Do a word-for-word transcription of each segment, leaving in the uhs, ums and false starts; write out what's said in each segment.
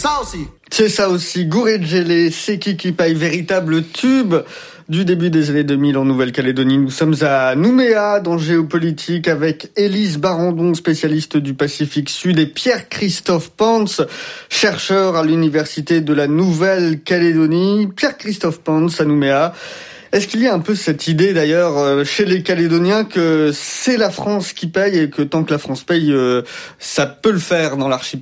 ça aussi. C'est ça aussi, Gouré Djellé, c'est qui qui paye, véritable tube du début des années deux mille en Nouvelle-Calédonie. Nous sommes à Nouméa, dans Géopolitique, avec Élise Barandon, spécialiste du Pacifique Sud, et Pierre-Christophe Pans, chercheur à l'Université de la Nouvelle-Calédonie. Pierre-Christophe Pans à Nouméa. Est-ce qu'il y a un peu cette idée d'ailleurs chez les Calédoniens que c'est la France qui paye et que tant que la France paye, ça peut le faire dans l'archipel ?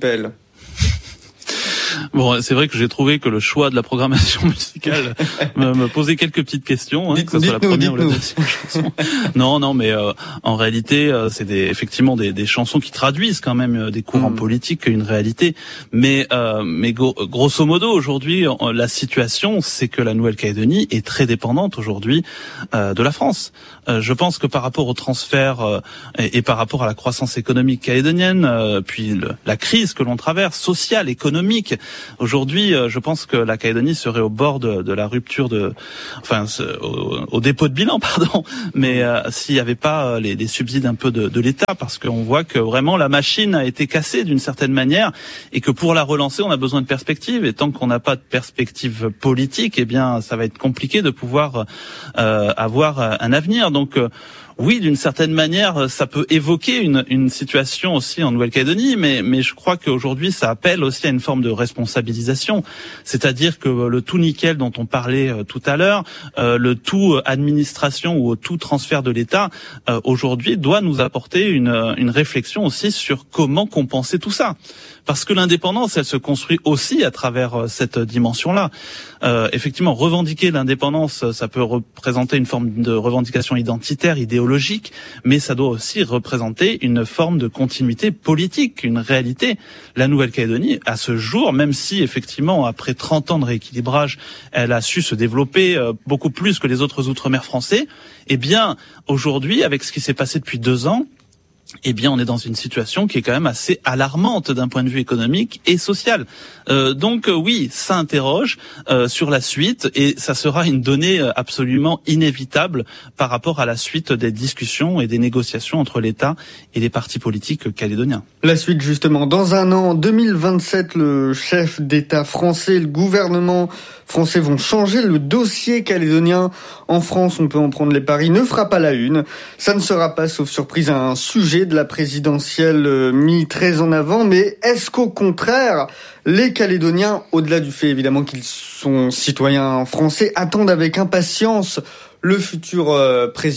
Bon, c'est vrai que j'ai trouvé que le choix de la programmation musicale me, me posait quelques petites questions, hein, dites, que ce soit la première ou la dites-nous. deuxième chanson. Non, non, mais euh, en réalité, euh, c'est des, effectivement des, des chansons qui traduisent quand même euh, des courants mmh. politiques, une réalité. Mais, euh, mais go, grosso modo, aujourd'hui, euh, la situation, c'est que la Nouvelle-Calédonie est très dépendante aujourd'hui euh, de la France. Euh, je pense que par rapport au transfert euh, et, et par rapport à la croissance économique calédonienne, euh, puis le, la crise que l'on traverse, sociale, économique. Aujourd'hui, je pense que la Calédonie serait au bord de, de la rupture de, enfin, au, au dépôt de bilan, pardon. Mais euh, s'il n'y avait pas les, les subsides un peu de, de l'État, parce qu'on voit que vraiment la machine a été cassée d'une certaine manière, et que pour la relancer, on a besoin de perspectives. Et tant qu'on n'a pas de perspective politique, eh bien, ça va être compliqué de pouvoir euh, avoir un avenir. Donc euh, oui, d'une certaine manière, ça peut évoquer une, une situation aussi en Nouvelle-Calédonie, mais, mais je crois qu'aujourd'hui, ça appelle aussi à une forme de responsabilisation. C'est-à-dire que le tout nickel dont on parlait euh, tout à l'heure, euh, le tout administration ou tout transfert de l'État, euh, aujourd'hui, doit nous apporter une, une réflexion aussi sur comment compenser tout ça. Parce que l'indépendance, elle se construit aussi à travers cette dimension-là. Euh, effectivement, revendiquer l'indépendance, ça peut représenter une forme de revendication identitaire, idéologique, mais ça doit aussi représenter une forme de continuité politique, une réalité. La Nouvelle-Calédonie, à ce jour, même si effectivement, après trente ans de rééquilibrage, elle a su se développer beaucoup plus que les autres outre-mer français, eh bien, aujourd'hui, avec ce qui s'est passé depuis deux ans, eh bien, on est dans une situation qui est quand même assez alarmante d'un point de vue économique et social. Euh, donc, euh, oui, ça interroge euh, sur la suite, et ça sera une donnée absolument inévitable par rapport à la suite des discussions et des négociations entre l'État et les partis politiques calédoniens. La suite, justement, dans un an, en deux mille vingt-sept, le chef d'État français et le gouvernement français vont changer le dossier calédonien. En France, on peut en prendre les paris, ne fera pas la une. Ça ne sera pas, sauf surprise, un sujet de la présidentielle mis très en avant. Mais est-ce qu'au contraire, les Calédoniens, au-delà du fait évidemment qu'ils sont citoyens français, attendent avec impatience le futur euh, président ?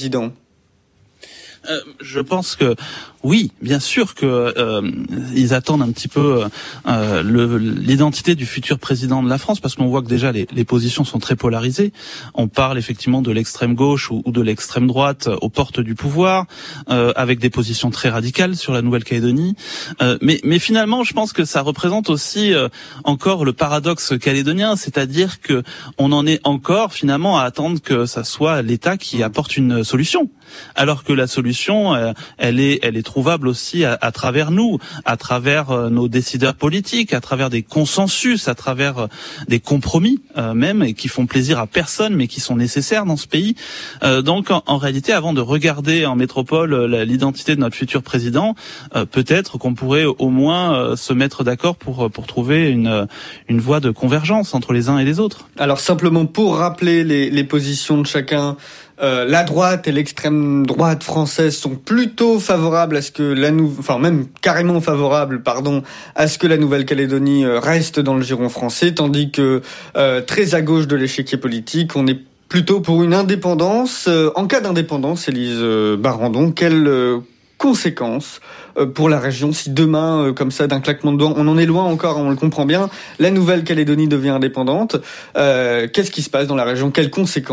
Euh, je pense que oui, bien sûr que euh, ils attendent un petit peu euh, le, l'identité du futur président de la France, parce qu'on voit que déjà les, les positions sont très polarisées. On parle effectivement de l'extrême gauche ou, ou de l'extrême droite aux portes du pouvoir, euh, avec des positions très radicales sur la Nouvelle-Calédonie. Euh, mais, mais finalement, je pense que ça représente aussi euh, encore le paradoxe calédonien, c'est-à-dire que on en est encore finalement à attendre que ça soit l'État qui apporte une solution, alors que la solution, euh, elle est, elle est trouvable aussi à, à travers nous, à travers euh, nos décideurs politiques, à travers des consensus, à travers euh, des compromis euh, même, et qui font plaisir à personne, mais qui sont nécessaires dans ce pays. Euh, donc, en, en réalité, avant de regarder en métropole euh, l'identité de notre futur président, euh, peut-être qu'on pourrait au moins euh, se mettre d'accord pour pour trouver une une voie de convergence entre les uns et les autres. Alors simplement pour rappeler les, les positions de chacun. Euh, la droite et l'extrême droite française sont plutôt favorables à ce que la nou- enfin même carrément favorables, pardon, à ce que la Nouvelle-Calédonie reste dans le giron français, tandis que euh, très à gauche de l'échiquier politique, on est plutôt pour une indépendance. Euh, en cas d'indépendance, Élise euh, Barandon, quelles euh, conséquences euh, pour la région si demain, euh, comme ça, d'un claquement de doigts, on en est loin encore, on le comprend bien, la Nouvelle-Calédonie devient indépendante. Euh, qu'est-ce qui se passe dans la région ? Quelles conséquences ?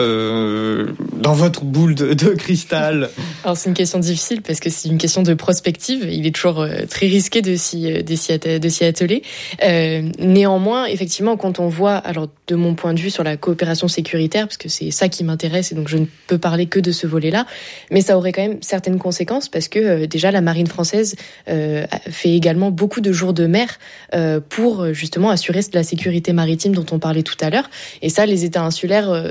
Euh, dans votre boule de, de cristal? Alors c'est une question difficile parce que c'est une question de prospective. Il est toujours euh, très risqué de s'y, de s'y, att- de s'y atteler. Euh, néanmoins, effectivement, quand on voit, alors de mon point de vue sur la coopération sécuritaire, parce que c'est ça qui m'intéresse et donc je ne peux parler que de ce volet-là, mais ça aurait quand même certaines conséquences parce que euh, déjà la marine française euh, fait également beaucoup de jours de mer euh, pour justement assurer la sécurité maritime dont on parlait tout à l'heure. Et ça, les États insulaires euh, sont quasi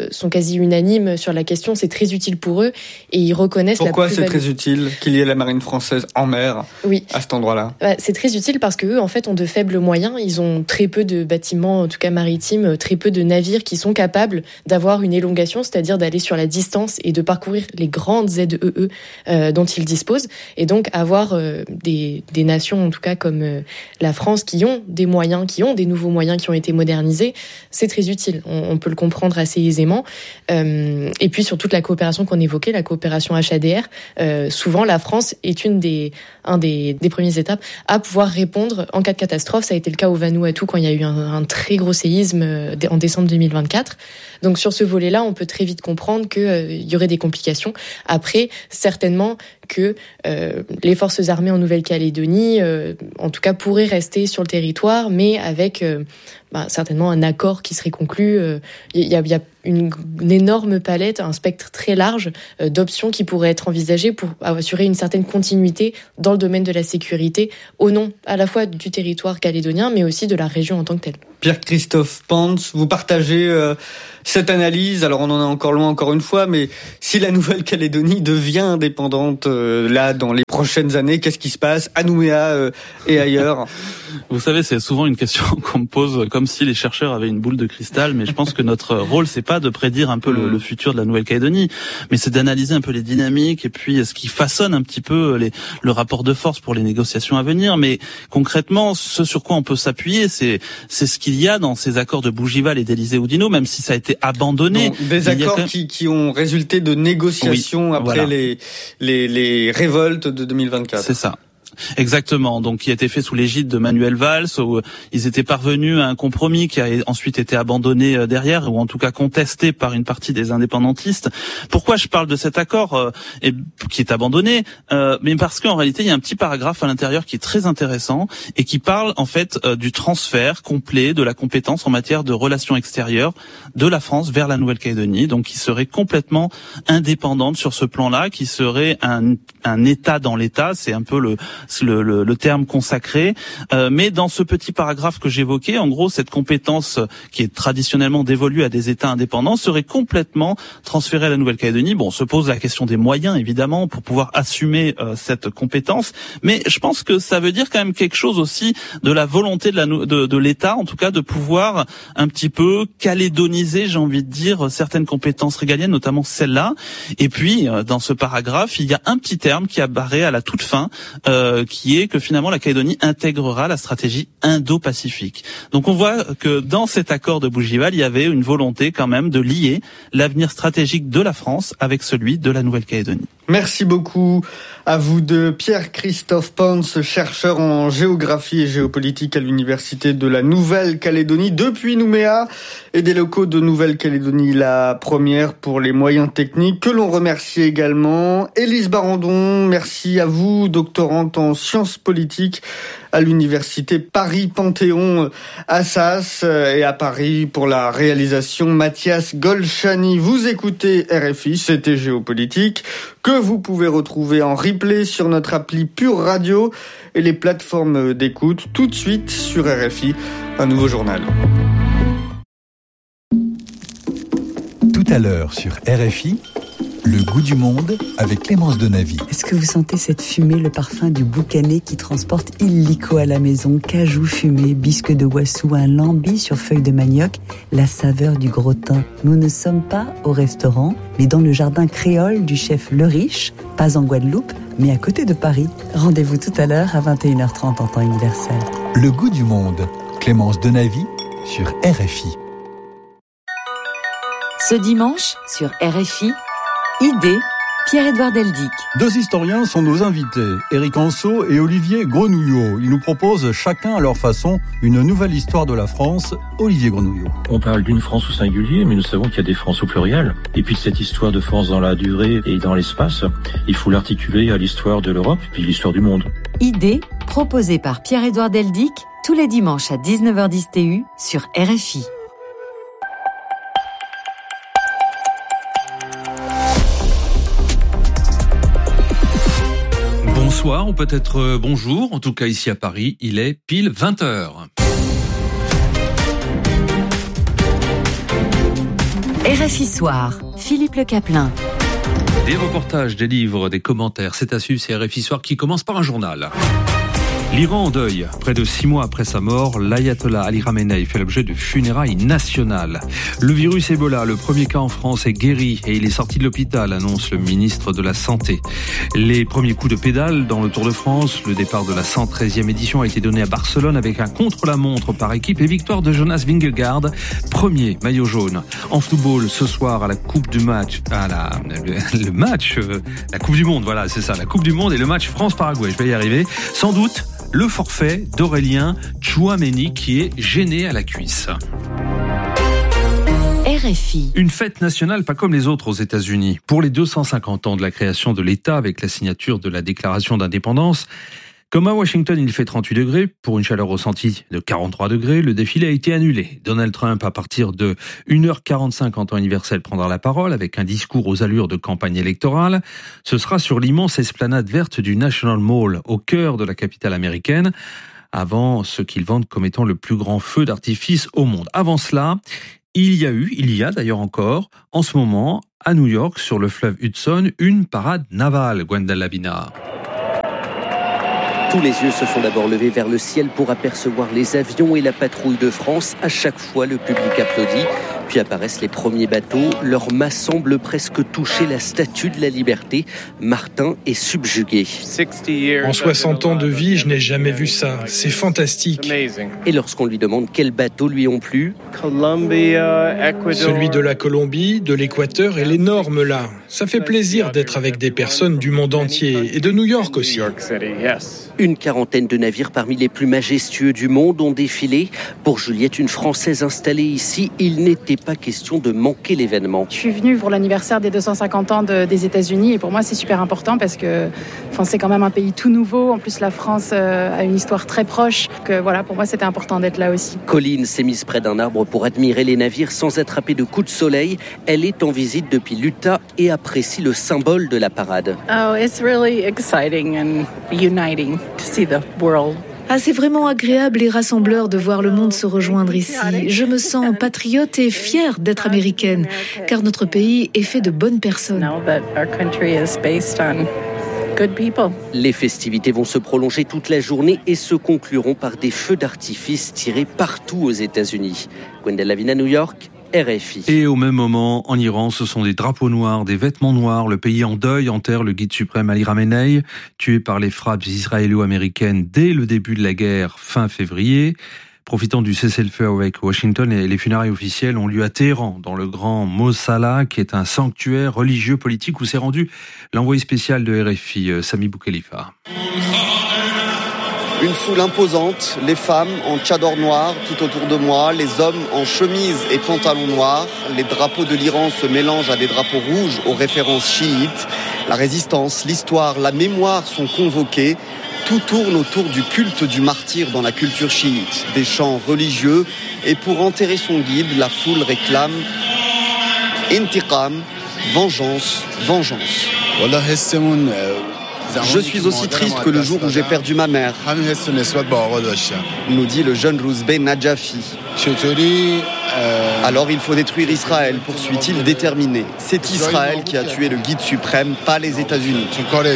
quasi unanime sur la question. C'est très utile pour eux et ils reconnaissent Pourquoi la plus-value. Pourquoi c'est très utile qu'il y ait la marine française en mer oui. à cet endroit-là? Bah, c'est très utile parce qu'eux, en fait, ont de faibles moyens. Ils ont très peu de bâtiments, en tout cas maritimes, très peu de navires qui sont capables d'avoir une élongation, c'est-à-dire d'aller sur la distance et de parcourir les grandes Z E E euh, dont ils disposent. Et donc avoir euh, des, des nations, en tout cas comme euh, la France, qui ont des moyens, qui ont des nouveaux moyens qui ont été modernisés, c'est très utile. On, on peut le comprendre assez aisément. Euh, et puis sur toute la coopération qu'on évoquait, la coopération H A D R, euh, souvent la France est une des, un des, des premières étapes à pouvoir répondre en cas de catastrophe. Ça a été le cas au Vanuatu quand il y a eu un, un très gros séisme en décembre deux mille vingt-quatre. Donc sur ce volet-là, on peut très vite comprendre qu'il euh, y aurait des complications. Après, certainement que euh, les forces armées en Nouvelle-Calédonie, euh, en tout cas, pourraient rester sur le territoire, mais avec euh, bah, certainement un accord qui serait conclu. Il euh, y, a, y a une, une énorme palette, un spectre très large euh, d'options qui pourraient être envisagées pour assurer une certaine continuité dans le domaine de la sécurité, au nom à la fois du territoire calédonien, mais aussi de la région en tant que telle. Pierre-Christophe Pans, vous partagez euh, cette analyse. Alors on en est encore loin encore une fois, mais si la Nouvelle-Calédonie devient indépendante euh, là dans les prochaines années, qu'est-ce qui se passe à Nouméa euh, et ailleurs? Vous savez, c'est souvent une question qu'on me pose comme si les chercheurs avaient une boule de cristal, mais je pense que notre rôle, c'est pas de prédire un peu le, le futur de la Nouvelle-Calédonie, mais c'est d'analyser un peu les dynamiques et puis ce qui façonne un petit peu les, le rapport de force pour les négociations à venir. Mais concrètement, ce sur quoi on peut s'appuyer, c'est, c'est ce qu'il y a dans ces accords de Bougival et d'Élysée-Oudinot, même si ça a été abandonné. Donc, des accords même... qui, qui ont résulté de négociations oui, après voilà. les, les, les révoltes de deux mille vingt-quatre. C'est ça. Exactement, donc qui a été fait sous l'égide de Manuel Valls, où ils étaient parvenus à un compromis qui a ensuite été abandonné derrière, ou en tout cas contesté par une partie des indépendantistes. Pourquoi je parle de cet accord euh, et, qui est abandonné euh, Mais parce qu'en réalité, il y a un petit paragraphe à l'intérieur qui est très intéressant et qui parle en fait euh, du transfert complet de la compétence en matière de relations extérieures de la France vers la Nouvelle-Calédonie, donc qui serait complètement indépendante sur ce plan-là, qui serait un, un État dans l'État, c'est un peu le Le, le, le terme consacré, euh, mais dans ce petit paragraphe que j'évoquais, en gros, cette compétence qui est traditionnellement dévolue à des États indépendants serait complètement transférée à la Nouvelle-Calédonie. Bon, on se pose la question des moyens, évidemment, pour pouvoir assumer euh, cette compétence, mais je pense que ça veut dire quand même quelque chose aussi de la volonté de, la, de, de l'État, en tout cas, de pouvoir un petit peu calédoniser, j'ai envie de dire, certaines compétences régaliennes, notamment celle-là. Et puis, euh, dans ce paragraphe, il y a un petit terme qui apparaît à la toute fin, euh, qui est que finalement la Calédonie intégrera la stratégie Indo-Pacifique. Donc on voit que dans cet accord de Bougival, il y avait une volonté quand même de lier l'avenir stratégique de la France avec celui de la Nouvelle-Calédonie. Merci beaucoup à vous deux. Pierre-Christophe Pans, chercheur en géographie et géopolitique à l'Université de la Nouvelle-Calédonie depuis Nouméa et des locaux de Nouvelle-Calédonie, la première pour les moyens techniques que l'on remercie également. Élise Barandon, merci à vous, doctorante en sciences politiques à l'Université Paris-Panthéon Assas et à Paris pour la réalisation Mathias Golchani. Vous écoutez R F I, c'était Géopolitique, que vous pouvez retrouver en replay sur notre appli Pure Radio et les plateformes d'écoute. Tout de suite sur R F I, un nouveau journal. Tout à l'heure sur R F I, le goût du monde avec Clémence Donavy. Est-ce que vous sentez cette fumée, le parfum du boucanet qui transporte illico à la maison, cajou fumé, bisque de Wassou, un lambi sur feuilles de manioc, la saveur du gros thym. Nous ne sommes pas au restaurant, mais dans le jardin créole du chef Le Riche, pas en Guadeloupe, mais à côté de Paris. Rendez-vous tout à l'heure à vingt et une heures trente en temps universel. Le goût du monde, Clémence Donavy sur R F I. Ce dimanche, sur R F I, Idée, Pierre-Édouard Deldic. Deux historiens sont nos invités, Éric Anceau et Olivier Grenouillot. Ils nous proposent chacun à leur façon une nouvelle histoire de la France. Olivier Grenouillot. On parle d'une France au singulier, mais nous savons qu'il y a des France au pluriel. Et puis cette histoire de France dans la durée et dans l'espace, il faut l'articuler à l'histoire de l'Europe puis l'histoire du monde. Idée, proposée par Pierre-Édouard Deldic, tous les dimanches à dix-neuf heures dix T U sur R F I. Bonsoir ou peut-être bonjour, en tout cas ici à Paris, il est pile vingt heures. R F I Soir, Philippe Le Caplin. Des reportages, des livres, des commentaires, c'est à suivre, c'est R F I Soir qui commence par un journal. L'Iran en deuil. Près de six mois après sa mort, l'ayatollah Ali Khamenei fait l'objet de funérailles nationales. Le virus Ebola, le premier cas en France, est guéri et il est sorti de l'hôpital, annonce le ministre de la Santé. Les premiers coups de pédale dans le Tour de France. Le départ de la cent treizième édition a été donné à Barcelone avec un contre-la-montre par équipe et victoire de Jonas Vingegaard, premier maillot jaune. En football, ce soir à la Coupe du match, à la, le, le match, euh, la Coupe du Monde, voilà, c'est ça, la Coupe du Monde et le match France-Paraguay. Je vais y arriver. Sans doute, le forfait d'Aurélien Tchouameni qui est gêné à la cuisse. R F I. Une fête nationale pas comme les autres aux États-Unis. Pour les deux cent cinquante ans de la création de l'État avec la signature de la déclaration d'indépendance, comme à Washington, il fait trente-huit degrés, pour une chaleur ressentie de quarante-trois degrés, le défilé a été annulé. Donald Trump, à partir de une heure quarante-cinq en temps universel, prendra la parole avec un discours aux allures de campagne électorale. Ce sera sur l'immense esplanade verte du National Mall, au cœur de la capitale américaine, avant ce qu'ils vendent comme étant le plus grand feu d'artifice au monde. Avant cela, il y a eu, il y a d'ailleurs encore, en ce moment, à New York, sur le fleuve Hudson, une parade navale, Gwendal Lavina. Tous les yeux se sont d'abord levés vers le ciel pour apercevoir les avions et la patrouille de France. À chaque fois, le public applaudit. Puis apparaissent les premiers bateaux. Leur mât semble presque toucher la statue de la liberté. Martin est subjugué. En soixante ans de vie, je n'ai jamais vu ça. C'est fantastique. Et lorsqu'on lui demande quels bateaux lui ont plu, celui de la Colombie, de l'Équateur et l'énorme là. Ça fait plaisir d'être avec des personnes du monde entier et de New York aussi. Une quarantaine de navires parmi les plus majestueux du monde ont défilé. Pour Juliette, une Française installée ici, il n'était pas question de manquer l'événement. Je suis venue pour l'anniversaire des deux cent cinquante ans de, des États-Unis et pour moi c'est super important parce que enfin, c'est quand même un pays tout nouveau. En plus la France euh, a une histoire très proche. Que, voilà, pour moi c'était important d'être là aussi. Colline s'est mise près d'un arbre pour admirer les navires sans attraper de coups de soleil. Elle est en visite depuis l'Utah et apprécie le symbole de la parade. Oh, it's really exciting and uniting to see the world. Ah, c'est vraiment agréable et rassembleur de voir le monde se rejoindre ici. Je me sens patriote et fière d'être américaine, car notre pays est fait de bonnes personnes. Les festivités vont se prolonger toute la journée et se concluront par des feux d'artifice tirés partout aux États-Unis. Gwendal Lavina, New York. R F I. Et au même moment, en Iran, ce sont des drapeaux noirs, des vêtements noirs. Le pays en deuil enterre le guide suprême Ali Khamenei, tué par les frappes israélo-américaines dès le début de la guerre, fin février. Profitant du cessez-le-feu avec Washington, et les funérailles officielles ont lieu à Téhéran, dans le grand Mosala, qui est un sanctuaire religieux politique où s'est rendu l'envoyé spécial de R F I, Sami Boukhelifa. Une foule imposante, les femmes en tchador noir tout autour de moi, les hommes en chemise et pantalon noir. Les drapeaux de l'Iran se mélangent à des drapeaux rouges aux références chiites. La résistance, l'histoire, la mémoire sont convoquées. Tout tourne autour du culte du martyr dans la culture chiite. Des chants religieux et pour enterrer son guide, la foule réclame intiqam, vengeance, vengeance. Je suis aussi triste que le jour où j'ai perdu ma mère, nous dit le jeune Rouzbeh Najafi. Alors il faut détruire Israël, poursuit-il déterminé. C'est Israël qui a tué le guide suprême, pas les États-Unis.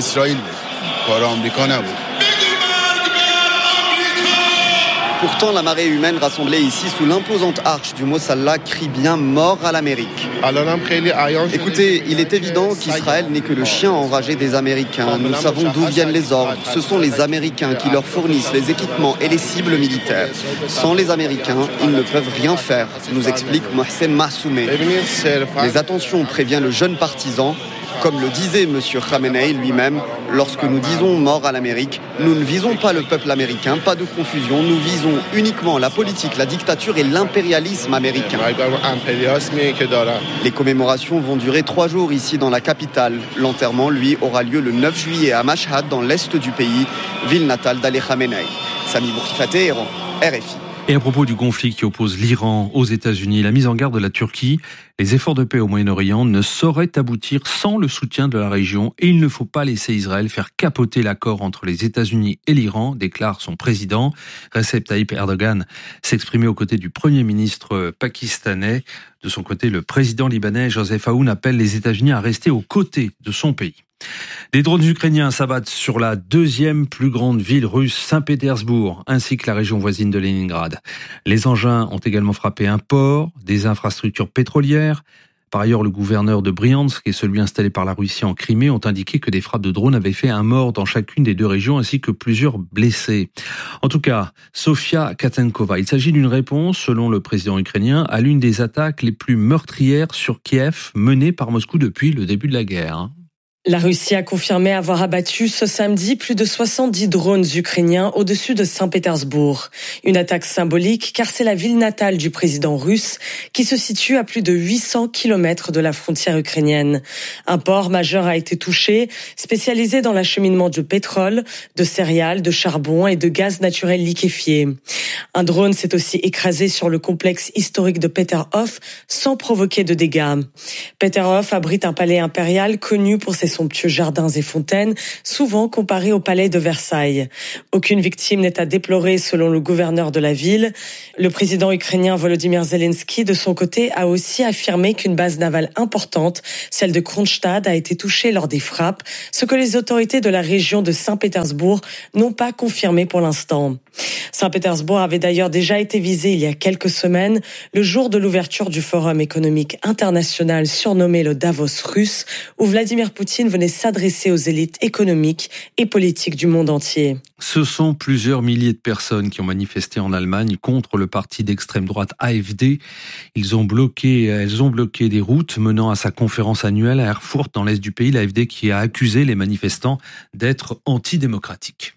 Pourtant, la marée humaine rassemblée ici sous l'imposante arche du Mosalla crie bien mort à l'Amérique. Écoutez, il est évident qu'Israël n'est que le chien enragé des Américains. Nous savons d'où viennent les ordres. Ce sont les Américains qui leur fournissent les équipements et les cibles militaires. Sans les Américains, ils ne peuvent rien faire, nous explique Mohsen Mahsoumeh. Mais attention, prévient le jeune partisan. Comme le disait M. Khamenei lui-même, lorsque nous disons mort à l'Amérique, nous ne visons pas le peuple américain, pas de confusion, nous visons uniquement la politique, la dictature et l'impérialisme américain. Les commémorations vont durer trois jours ici dans la capitale. L'enterrement, lui, aura lieu le neuf juillet à Mashhad, dans l'est du pays, ville natale d'Ali Khamenei. Sami Boukhelifa, Téhéran, R F I. Et à propos du conflit qui oppose l'Iran aux États-Unis, la mise en garde de la Turquie, les efforts de paix au Moyen-Orient ne sauraient aboutir sans le soutien de la région et il ne faut pas laisser Israël faire capoter l'accord entre les États-Unis et l'Iran, déclare son président. Recep Tayyip Erdogan s'exprimait aux côtés du Premier ministre pakistanais. De son côté, le président libanais Joseph Aoun appelle les États-Unis à rester aux côtés de son pays. Les drones ukrainiens s'abattent sur la deuxième plus grande ville russe, Saint-Pétersbourg, ainsi que la région voisine de Leningrad. Les engins ont également frappé un port, des infrastructures pétrolières. Par ailleurs, le gouverneur de Briansk et celui installé par la Russie en Crimée ont indiqué que des frappes de drones avaient fait un mort dans chacune des deux régions ainsi que plusieurs blessés. En tout cas, Sofia Katenkova, il s'agit d'une réponse, selon le président ukrainien, à l'une des attaques les plus meurtrières sur Kiev menées par Moscou depuis le début de la guerre. La Russie a confirmé avoir abattu ce samedi plus de soixante-dix drones ukrainiens au-dessus de Saint-Pétersbourg. Une attaque symbolique car c'est la ville natale du président russe qui se situe à plus de huit cents kilomètres de la frontière ukrainienne. Un port majeur a été touché, spécialisé dans l'acheminement de pétrole, de céréales, de charbon et de gaz naturel liquéfié. Un drone s'est aussi écrasé sur le complexe historique de Peterhof sans provoquer de dégâts. Peterhof abrite un palais impérial connu pour ses somptueux jardins et fontaines, souvent comparés au palais de Versailles. Aucune victime n'est à déplorer selon le gouverneur de la ville. Le président ukrainien Volodymyr Zelensky, de son côté, a aussi affirmé qu'une base navale importante, celle de Kronstadt, a été touchée lors des frappes, ce que les autorités de la région de Saint-Pétersbourg n'ont pas confirmé pour l'instant. Saint-Pétersbourg avait d'ailleurs déjà été visé il y a quelques semaines, le jour de l'ouverture du Forum économique international surnommé le Davos russe, où Vladimir Poutine venait s'adresser aux élites économiques et politiques du monde entier. Ce sont plusieurs milliers de personnes qui ont manifesté en Allemagne contre le parti d'extrême droite A F D. Ils ont bloqué, elles ont bloqué des routes menant à sa conférence annuelle à Erfurt dans l'est du pays. L'A F D qui a accusé les manifestants d'être antidémocratiques.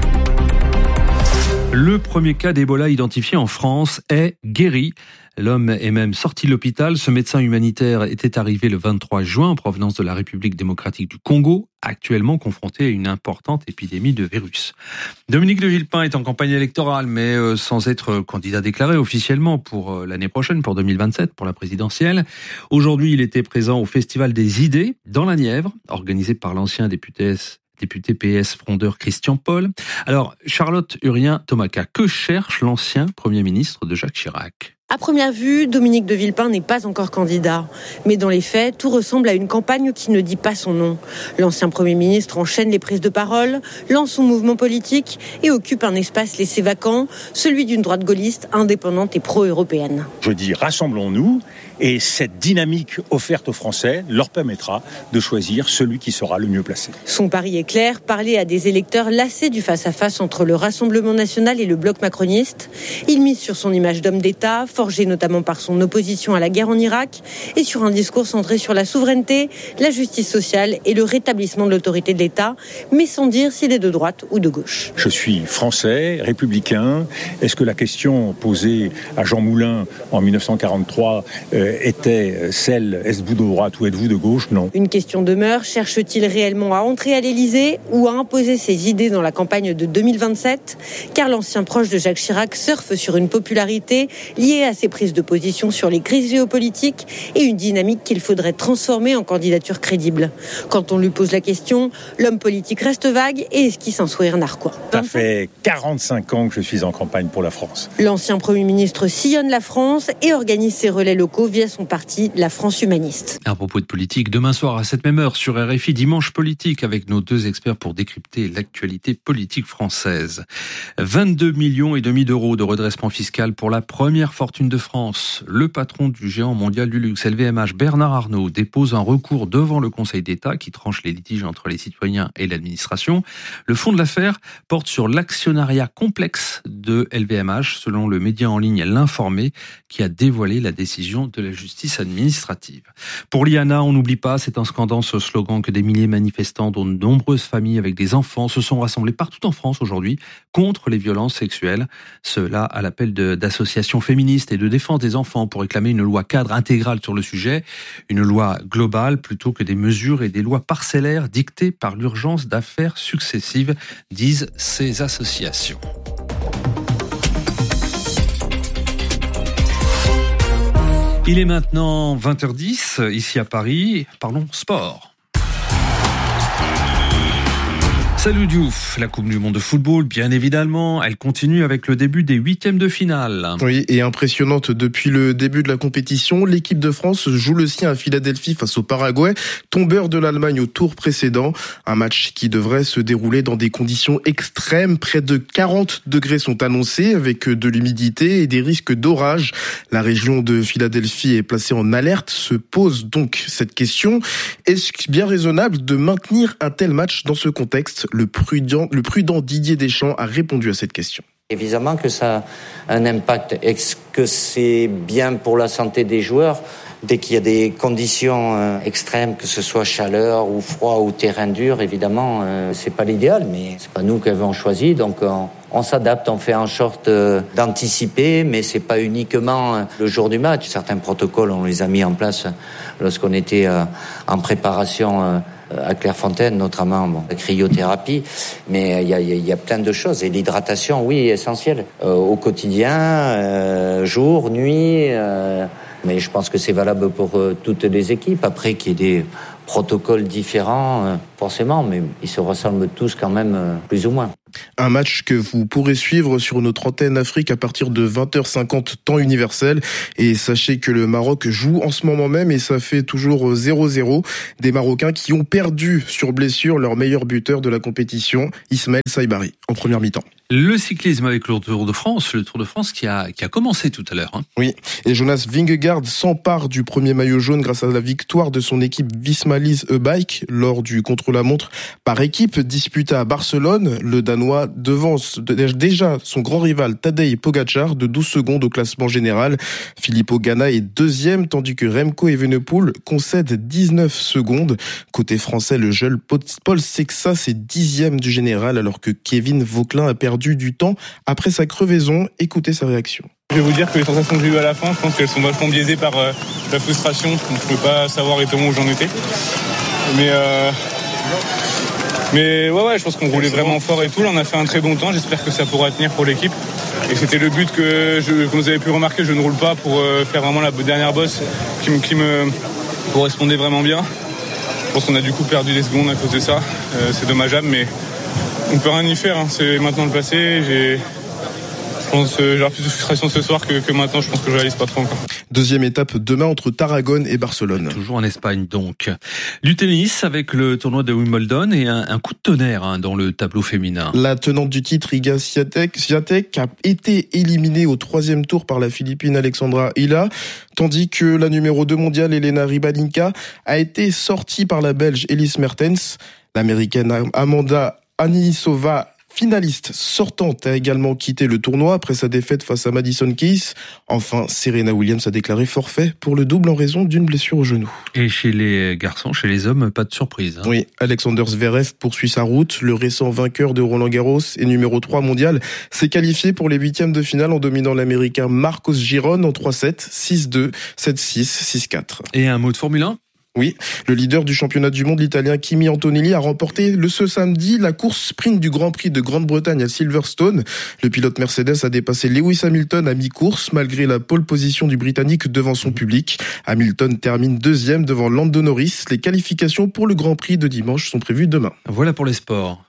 Le premier cas d'Ebola identifié en France est guéri. L'homme est même sorti de l'hôpital. Ce médecin humanitaire était arrivé le vingt-trois juin en provenance de la République démocratique du Congo, actuellement confronté à une importante épidémie de virus. Dominique de Villepin est en campagne électorale, mais sans être candidat déclaré officiellement pour l'année prochaine, pour deux mille vingt-sept, pour la présidentielle. Aujourd'hui, il était présent au Festival des idées dans la Nièvre, organisé par l'ancien député député P S frondeur Christian Paul. Alors, Charlotte Urien-Tomaca, que cherche l'ancien Premier ministre de Jacques Chirac ? À première vue, Dominique de Villepin n'est pas encore candidat. Mais dans les faits, tout ressemble à une campagne qui ne dit pas son nom. L'ancien Premier ministre enchaîne les prises de parole, lance son mouvement politique et occupe un espace laissé vacant, celui d'une droite gaulliste indépendante et pro-européenne. Je dis rassemblons-nous et cette dynamique offerte aux Français leur permettra de choisir celui qui sera le mieux placé. Son pari est clair, parler à des électeurs lassés du face-à-face entre le Rassemblement national et le bloc macroniste. Il mise sur son image d'homme d'État, forgé notamment par son opposition à la guerre en Irak, et sur un discours centré sur la souveraineté, la justice sociale et le rétablissement de l'autorité de l'État, mais sans dire s'il est de droite ou de gauche. Je suis français, républicain. Est-ce que la question posée à Jean Moulin en dix-neuf cent quarante-trois euh, était celle, est-ce vous de droite ou êtes-vous de gauche ? Non. Une question demeure, cherche-t-il réellement à entrer à l'Élysée ou à imposer ses idées dans la campagne de deux mille vingt-sept ? Car l'ancien proche de Jacques Chirac surfe sur une popularité liée à ses prises de position sur les crises géopolitiques et une dynamique qu'il faudrait transformer en candidature crédible. Quand on lui pose la question, l'homme politique reste vague et esquisse un sourire narquois. Ça fait quarante-cinq ans que je suis en campagne pour la France. L'ancien Premier ministre sillonne la France et organise ses relais locaux via son parti, la France humaniste. À propos de politique, demain soir à cette même heure sur R F I, Dimanche politique avec nos deux experts pour décrypter l'actualité politique française. vingt-deux millions et demi d'euros de redressement fiscal pour la première fortune de France. Le patron du géant mondial du luxe L V M H, Bernard Arnault, dépose un recours devant le Conseil d'État qui tranche les litiges entre les citoyens et l'administration. Le fond de l'affaire porte sur l'actionnariat complexe de L V M H, selon le média en ligne L'Informé, qui a dévoilé la décision de la justice administrative. Pour l'I A N A, on n'oublie pas, c'est un scandant ce slogan que des milliers de manifestants, dont de nombreuses familles avec des enfants, se sont rassemblés partout en France aujourd'hui contre les violences sexuelles. Cela à l'appel de, d'associations féministes et de défense des enfants pour réclamer une loi cadre intégrale sur le sujet, une loi globale plutôt que des mesures et des lois parcellaires dictées par l'urgence d'affaires successives, disent ces associations. Il est maintenant vingt heures dix, ici à Paris. Parlons sport. Salut Diouf, la Coupe du Monde de football, bien évidemment, elle continue avec le début des huitièmes de finale. Oui, et impressionnante depuis le début de la compétition, l'équipe de France joue le sien à Philadelphie face au Paraguay, tombeur de l'Allemagne au tour précédent. Un match qui devrait se dérouler dans des conditions extrêmes. Près de quarante degrés sont annoncés avec de l'humidité et des risques d'orage. La région de Philadelphie est placée en alerte. Se pose donc cette question. Est-ce bien raisonnable de maintenir un tel match dans ce contexte ? Le prudent, le prudent Didier Deschamps a répondu à cette question. Évidemment que ça a un impact. Est-ce que c'est bien pour la santé des joueurs ? Dès qu'il y a des conditions extrêmes, que ce soit chaleur ou froid ou terrain dur, évidemment, c'est pas l'idéal, mais c'est pas nous qui avons choisi, donc on, on s'adapte, on fait en sorte d'anticiper, mais c'est pas uniquement le jour du match. Certains protocoles, on les a mis en place lorsqu'on était en préparation à Clairefontaine, notamment bon, la cryothérapie, mais il y a, y a plein de choses. Et l'hydratation, oui, est essentielle euh, au quotidien, euh, jour, nuit. Euh, mais je pense que c'est valable pour euh, toutes les équipes. Après, qu'il y ait des protocoles différents, euh, forcément, mais ils se ressemblent tous quand même, euh, plus ou moins. Un match que vous pourrez suivre sur notre antenne Afrique à partir de vingt heures cinquante temps universel. Et sachez que le Maroc joue en ce moment même et ça fait toujours zéro zéro. Des Marocains qui ont perdu sur blessure leur meilleur buteur de la compétition, Ismaël Saibari, en première mi-temps. Le cyclisme avec le Tour de France, le Tour de France qui a, qui a commencé tout à l'heure. Hein. Oui, et Jonas Vingegaard s'empare du premier maillot jaune grâce à la victoire de son équipe Visma-Lease E-Bike lors du contre-la-montre par équipe disputé à Barcelone. Le Danois devance déjà son grand rival Tadej Pogacar de douze secondes au classement général. Filippo Ganna est deuxième tandis que Remco Evenepoel concède dix-neuf secondes. Côté français, le jeune Paul Sexas est dixième du général alors que Kevin Vauquelin a perdu du temps après sa crevaison. Écoutez sa réaction. Je vais vous dire que les sensations que j'ai eues à la fin, je pense qu'elles sont vachement biaisées par euh, la frustration. Donc je ne peux pas savoir exactement où j'en étais. Mais, euh, mais ouais, ouais, je pense qu'on roulait vraiment fort et tout. Là, on a fait un très bon temps. J'espère que ça pourra tenir pour l'équipe. Et c'était le but que, je, comme vous avez pu remarquer, je ne roule pas pour euh, faire vraiment la dernière bosse qui me, qui me correspondait vraiment bien. Je pense qu'on a du coup perdu des secondes à cause de ça. Euh, c'est dommageable, mais on peut rien y faire, hein. C'est maintenant le passé. J'ai, je pense, euh, j'aurai plus de frustration ce soir que, que maintenant. Je pense que je réalise pas trop encore. Deuxième étape demain entre Tarragone et Barcelone. Toujours en Espagne donc. Du tennis avec le tournoi de Wimbledon et un, un coup de tonnerre hein, dans le tableau féminin. La tenante du titre, Iga Swiatek, a été éliminée au troisième tour par la Philippine Alexandra Hila, tandis que la numéro deux mondiale, Elena Rybalinka, a été sortie par la Belge Elise Mertens. L'Américaine Amanda Anisova, finaliste sortante, a également quitté le tournoi après sa défaite face à Madison Keys. Enfin, Serena Williams a déclaré forfait pour le double en raison d'une blessure au genou. Et chez les garçons, chez les hommes, pas de surprise. Hein. Oui, Alexander Zverev poursuit sa route. Le récent vainqueur de Roland-Garros et numéro trois mondial s'est qualifié pour les huitièmes de finale en dominant l'Américain Marcos Giron en trois sept, six deux, sept six, six quatre. Et un mot de Formule un ? Oui, le leader du championnat du monde, l'Italien Kimi Antonelli, a remporté le ce samedi la course sprint du Grand Prix de Grande-Bretagne à Silverstone. Le pilote Mercedes a dépassé Lewis Hamilton à mi-course malgré la pole position du Britannique devant son public. Hamilton termine deuxième devant Lando Norris. Les qualifications pour le Grand Prix de dimanche sont prévues demain. Voilà pour les sports.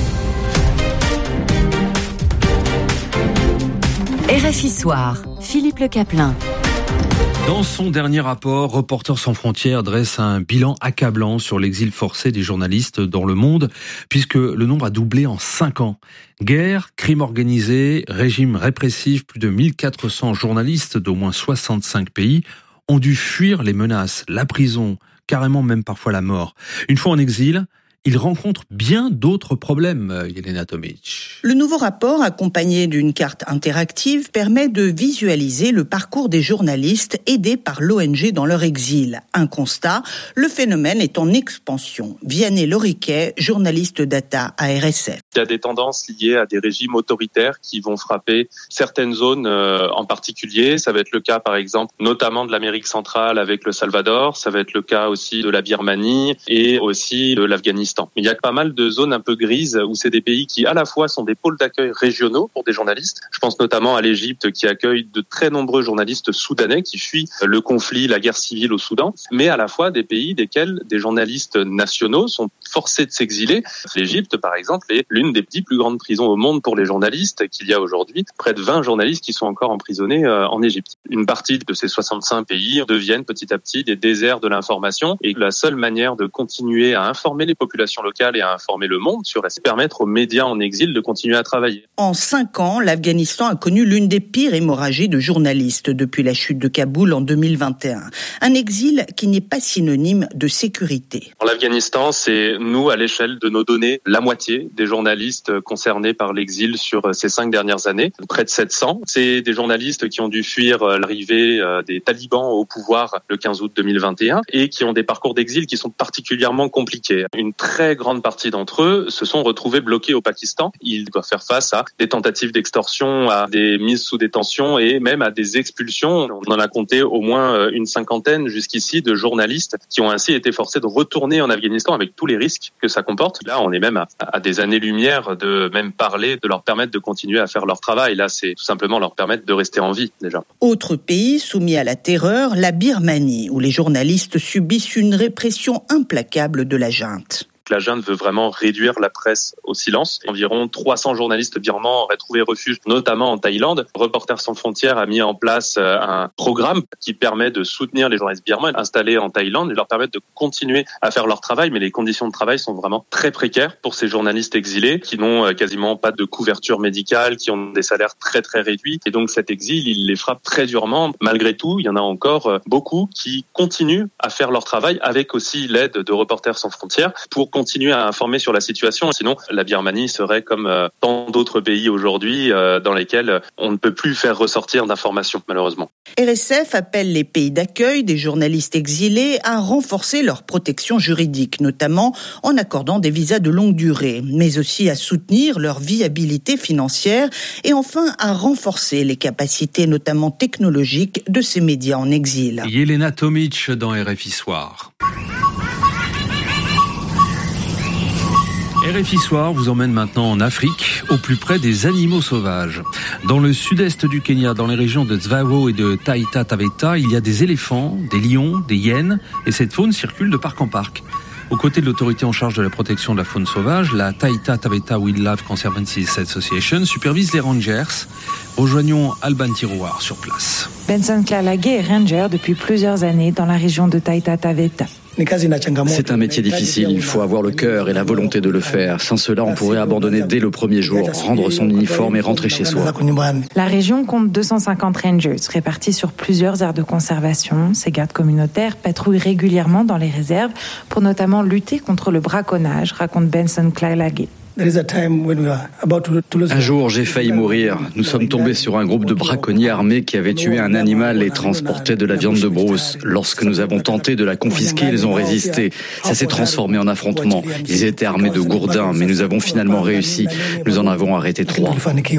R F I Soir, Philippe Le Caplin. Dans son dernier rapport, Reporters sans frontières dresse un bilan accablant sur l'exil forcé des journalistes dans le monde, puisque le nombre a doublé en cinq ans. Guerre, crime organisé, régime répressif, plus de mille quatre cents journalistes d'au moins soixante-cinq pays ont dû fuir les menaces, la prison, carrément même parfois la mort. Une fois en exil, il rencontre bien d'autres problèmes, Yelena Tomic. Le nouveau rapport, accompagné d'une carte interactive, permet de visualiser le parcours des journalistes aidés par l'O N G dans leur exil. Un constat, le phénomène est en expansion. Vianney Loriquet, journaliste data à R S F. Il y a des tendances liées à des régimes autoritaires qui vont frapper certaines zones euh, en particulier. Ça va être le cas, par exemple, notamment de l'Amérique centrale avec le Salvador. Ça va être le cas aussi de la Birmanie et aussi de l'Afghanistan l'Afghanistan. Il y a pas mal de zones un peu grises où c'est des pays qui à la fois sont des pôles d'accueil régionaux pour des journalistes. Je pense notamment à l'Égypte qui accueille de très nombreux journalistes soudanais qui fuient le conflit, la guerre civile au Soudan, mais à la fois des pays desquels des journalistes nationaux sont forcés de s'exiler. L'Égypte, par exemple, est l'une des dix plus grandes prisons au monde pour les journalistes qu'il y a aujourd'hui. Près de vingt journalistes qui sont encore emprisonnés en Égypte. Une partie de ces soixante-cinq pays deviennent petit à petit des déserts de l'information et la seule manière de continuer à informer les populations locales et à informer le monde sur c'est permettre aux médias en exil de continuer à travailler. En cinq ans, l'Afghanistan a connu l'une des pires hémorragies de journalistes depuis la chute de Kaboul en deux mille vingt et un. Un exil qui n'est pas synonyme de sécurité. En l'Afghanistan, c'est nous, à l'échelle de nos données, la moitié des journalistes concernés par l'exil sur ces cinq dernières années, près de sept cents. C'est des journalistes qui ont dû fuir l'arrivée des talibans au pouvoir le quinze août deux mille vingt et un et qui ont des parcours d'exil qui sont particulièrement compliqués. Une très grande partie d'entre eux se sont retrouvés bloqués au Pakistan. Ils doivent faire face à des tentatives d'extorsion, à des mises sous détention et même à des expulsions. On en a compté au moins une cinquantaine jusqu'ici de journalistes qui ont ainsi été forcés de retourner en Afghanistan avec tous les risques que ça comporte. Là, on est même à, à des années-lumière de même parler, de leur permettre de continuer à faire leur travail. Là, c'est tout simplement leur permettre de rester en vie, déjà. Autre pays soumis à la terreur, la Birmanie, où les journalistes subissent une répression implacable de la junte. La junte veut vraiment réduire la presse au silence. Environ trois cents journalistes birmans auraient trouvé refuge, notamment en Thaïlande. Reporters sans frontières a mis en place un programme qui permet de soutenir les journalistes birmans installés en Thaïlande et leur permettre de continuer à faire leur travail. Mais les conditions de travail sont vraiment très précaires pour ces journalistes exilés qui n'ont quasiment pas de couverture médicale, qui ont des salaires très très réduits. Et donc cet exil, il les frappe très durement. Malgré tout, il y en a encore beaucoup qui continuent à faire leur travail avec aussi l'aide de Reporters sans frontières pour continuer à informer sur la situation. Sinon, la Birmanie serait comme euh, tant d'autres pays aujourd'hui euh, dans lesquels on ne peut plus faire ressortir d'informations, malheureusement. R S F appelle les pays d'accueil des journalistes exilés à renforcer leur protection juridique, notamment en accordant des visas de longue durée, mais aussi à soutenir leur viabilité financière et enfin à renforcer les capacités, notamment technologiques, de ces médias en exil. Yelena Tomic dans R F I Soir. R F I Soir vous emmène maintenant en Afrique, au plus près des animaux sauvages. Dans le sud-est du Kenya, dans les régions de Tsavo et de Taita Taveta, il y a des éléphants, des lions, des hyènes, et cette faune circule de parc en parc. Aux côtés de l'autorité en charge de la protection de la faune sauvage, la Taita Taveta Wildlife Conservancy Association supervise les rangers. Rejoignons Alban Tirouar sur place. Benson Klalage est ranger depuis plusieurs années dans la région de Taita Taveta. C'est un métier difficile, il faut avoir le cœur et la volonté de le faire. Sans cela, on pourrait abandonner dès le premier jour, rendre son uniforme et rentrer chez soi. La région compte deux cent cinquante rangers répartis sur plusieurs aires de conservation. Ces gardes communautaires patrouillent régulièrement dans les réserves pour notamment lutter contre le braconnage, raconte Benson Klalage. Un jour, j'ai failli mourir. Nous sommes tombés sur un groupe de braconniers armés qui avaient tué un animal et transportaient de la viande de brousse. Lorsque nous avons tenté de la confisquer, ils ont résisté. Ça s'est transformé en affrontement. Ils étaient armés de gourdins, mais nous avons finalement réussi. Nous en avons arrêté trois.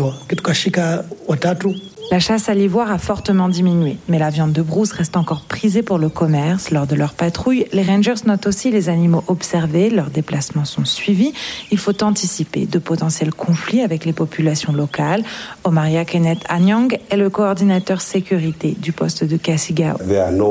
La chasse à l'ivoire a fortement diminué, mais la viande de brousse reste encore prisée pour le commerce. Lors de leur patrouille, les rangers notent aussi les animaux observés, leurs déplacements sont suivis. Il faut anticiper de potentiels conflits avec les populations locales. Omaria Kenneth Anyang est le coordinateur sécurité du poste de Kassigao.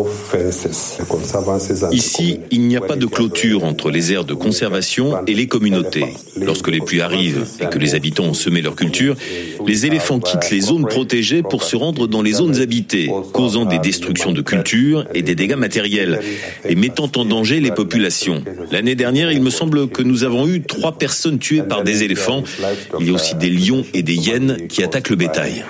Ici, il n'y a pas de clôture entre les aires de conservation et les communautés. Lorsque les pluies arrivent et que les habitants ont semé leur culture, les éléphants quittent les zones protégées pour se rendre dans les zones habitées, causant des destructions de cultures et des dégâts matériels, et mettant en danger les populations. L'année dernière, il me semble que nous avons eu trois personnes tuées par des éléphants. Il y a aussi des lions et des hyènes qui attaquent le bétail.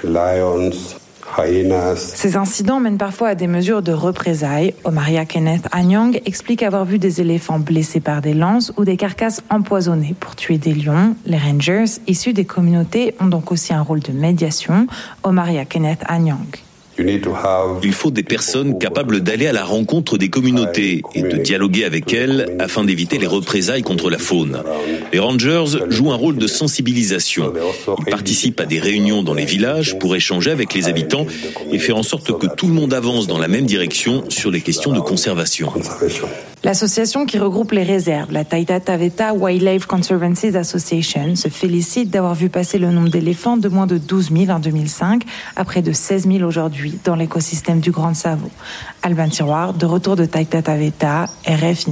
Ces incidents mènent parfois à des mesures de représailles. Omaria Kenneth Anyang explique avoir vu des éléphants blessés par des lances ou des carcasses empoisonnées pour tuer des lions. Les rangers, issus des communautés, ont donc aussi un rôle de médiation. Omaria Kenneth Anyang. Il faut des personnes capables d'aller à la rencontre des communautés et de dialoguer avec elles afin d'éviter les représailles contre la faune. Les rangers jouent un rôle de sensibilisation. Ils participent à des réunions dans les villages pour échanger avec les habitants et faire en sorte que tout le monde avance dans la même direction sur les questions de conservation. L'association qui regroupe les réserves, la Taita Taveta Wildlife Conservancy Association, se félicite d'avoir vu passer le nombre d'éléphants de moins de douze mille en deux mille cinq à près de seize mille aujourd'hui dans l'écosystème du Grand Tsavo. Albin Tiroir, de retour de Taita Taveta, R F I.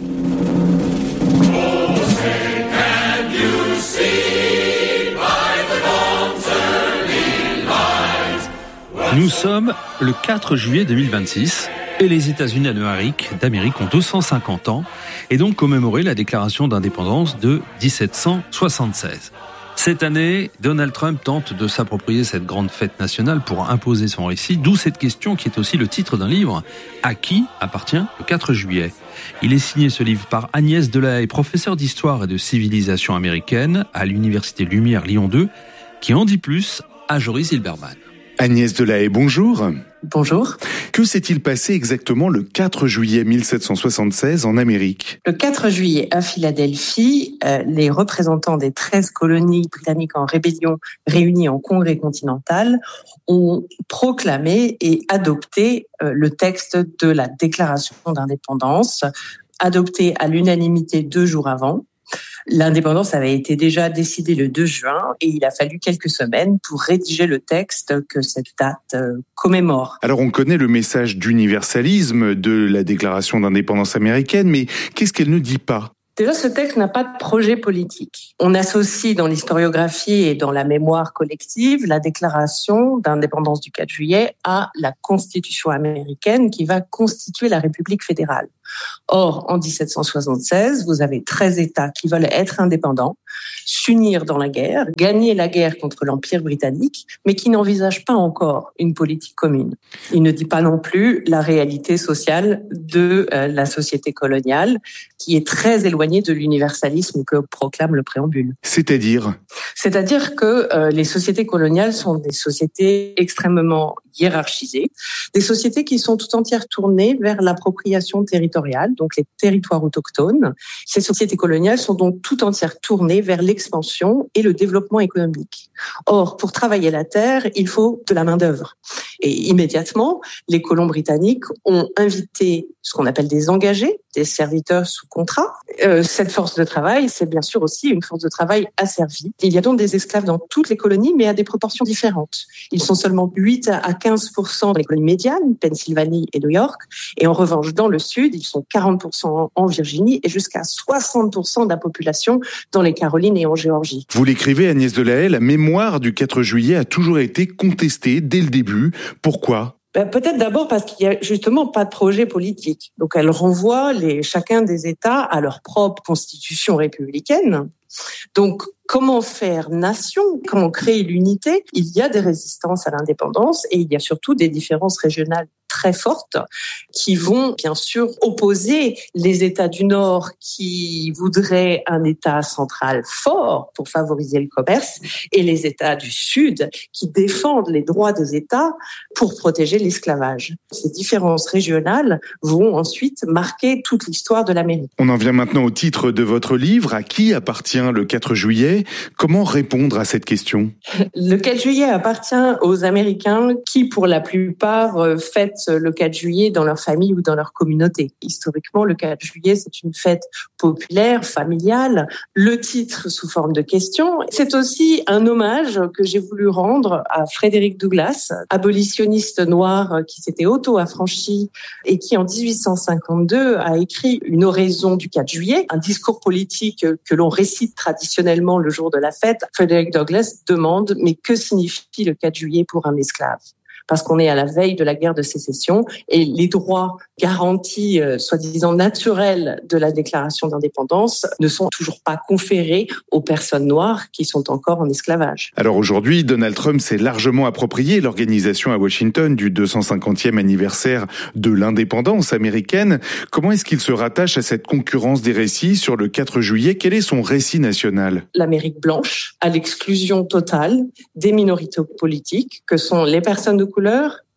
Nous sommes le quatre juillet deux mille vingt-six et les États-Unis d'Amérique, d'Amérique ont deux cent cinquante ans et donc commémoré la déclaration d'indépendance de dix-sept cent soixante-seize. Cette année, Donald Trump tente de s'approprier cette grande fête nationale pour imposer son récit, d'où cette question qui est aussi le titre d'un livre. À qui appartient le quatre juillet ? Il est signé ce livre par Agnès Delahaye, professeure d'histoire et de civilisation américaine à l'Université Lumière Lyon deux, qui en dit plus à Joris Hilberman. Agnès Delahaye, bonjour. Bonjour. Que s'est-il passé exactement le quatre juillet mille sept cent soixante-seize en Amérique ? Le quatre juillet à Philadelphie, euh, les représentants des treize colonies britanniques en rébellion réunis en congrès continental ont proclamé et adopté euh, le texte de la déclaration d'indépendance, adopté à l'unanimité deux jours avant. L'indépendance avait été déjà décidée le deux juin et il a fallu quelques semaines pour rédiger le texte que cette date commémore. Alors on connaît le message d'universalisme de la déclaration d'indépendance américaine, mais qu'est-ce qu'elle ne dit pas ? Déjà, ce texte n'a pas de projet politique. On associe dans l'historiographie et dans la mémoire collective la déclaration d'indépendance du quatre juillet à la Constitution américaine qui va constituer la République fédérale. Or, en dix-sept cent soixante-seize, vous avez treize États qui veulent être indépendants, s'unir dans la guerre, gagner la guerre contre l'Empire britannique, mais qui n'envisagent pas encore une politique commune. Il ne dit pas non plus la réalité sociale de euh, la société coloniale, qui est très éloignée de l'universalisme que proclame le préambule. C'est-à-dire ? C'est-à-dire que euh, les sociétés coloniales sont des sociétés extrêmement hiérarchisées, des sociétés qui sont tout entières tournées vers l'appropriation territoriale, donc les territoires autochtones. Ces sociétés coloniales sont donc tout entières tournées vers l'expansion et le développement économique. Or, pour travailler la terre, il faut de la main-d'œuvre. Et immédiatement, les colons britanniques ont invité ce qu'on appelle des engagés, des serviteurs sous contrat. Euh, cette force de travail, c'est bien sûr aussi une force de travail asservie. Il y a donc des esclaves dans toutes les colonies, mais à des proportions différentes. Ils sont seulement huit à quinze pour cent dans les colonies médianes, Pennsylvanie et New York. Et en revanche, dans le sud, ils sont quarante pour cent en Virginie et jusqu'à soixante pour cent de la population dans les Carolines et en Géorgie. Vous l'écrivez, Agnès Delahaye, la mémoire du quatre juillet a toujours été contestée dès le début. Pourquoi ? Ben, peut-être d'abord parce qu'il y a justement pas de projet politique. Donc elle renvoie les, chacun des États à leur propre constitution républicaine. Donc, comment faire nation ? Comment créer l'unité ? Il y a des résistances à l'indépendance et il y a surtout des différences régionales très fortes qui vont bien sûr opposer les États du Nord qui voudraient un État central fort pour favoriser le commerce et les États du Sud qui défendent les droits des États pour protéger l'esclavage. Ces différences régionales vont ensuite marquer toute l'histoire de l'Amérique. On en vient maintenant au titre de votre livre. À qui appartient le quatre juillet ? Comment répondre à cette question ? Le quatre juillet appartient aux Américains qui, pour la plupart, fêtent le quatre juillet dans leur famille ou dans leur communauté. Historiquement, le quatre juillet, c'est une fête populaire, familiale. Le titre sous forme de question, c'est aussi un hommage que j'ai voulu rendre à Frederick Douglass, abolitionniste noir qui s'était auto-affranchi et qui, en dix-huit cent cinquante-deux, a écrit une oraison du quatre juillet, un discours politique que l'on récite traditionnellement le jour de la fête. Frederick Douglass demande « Mais que signifie le quatre juillet pour un esclave ?» Parce qu'on est à la veille de la guerre de sécession et les droits garantis, euh, soi-disant naturels de la déclaration d'indépendance ne sont toujours pas conférés aux personnes noires qui sont encore en esclavage. Alors aujourd'hui, Donald Trump s'est largement approprié l'organisation à Washington du deux cent cinquantième anniversaire de l'indépendance américaine. Comment est-ce qu'il se rattache à cette concurrence des récits sur le quatre juillet ? Quel est son récit national ? L'Amérique blanche, à l'exclusion totale des minorités politiques, que sont les personnes de couleur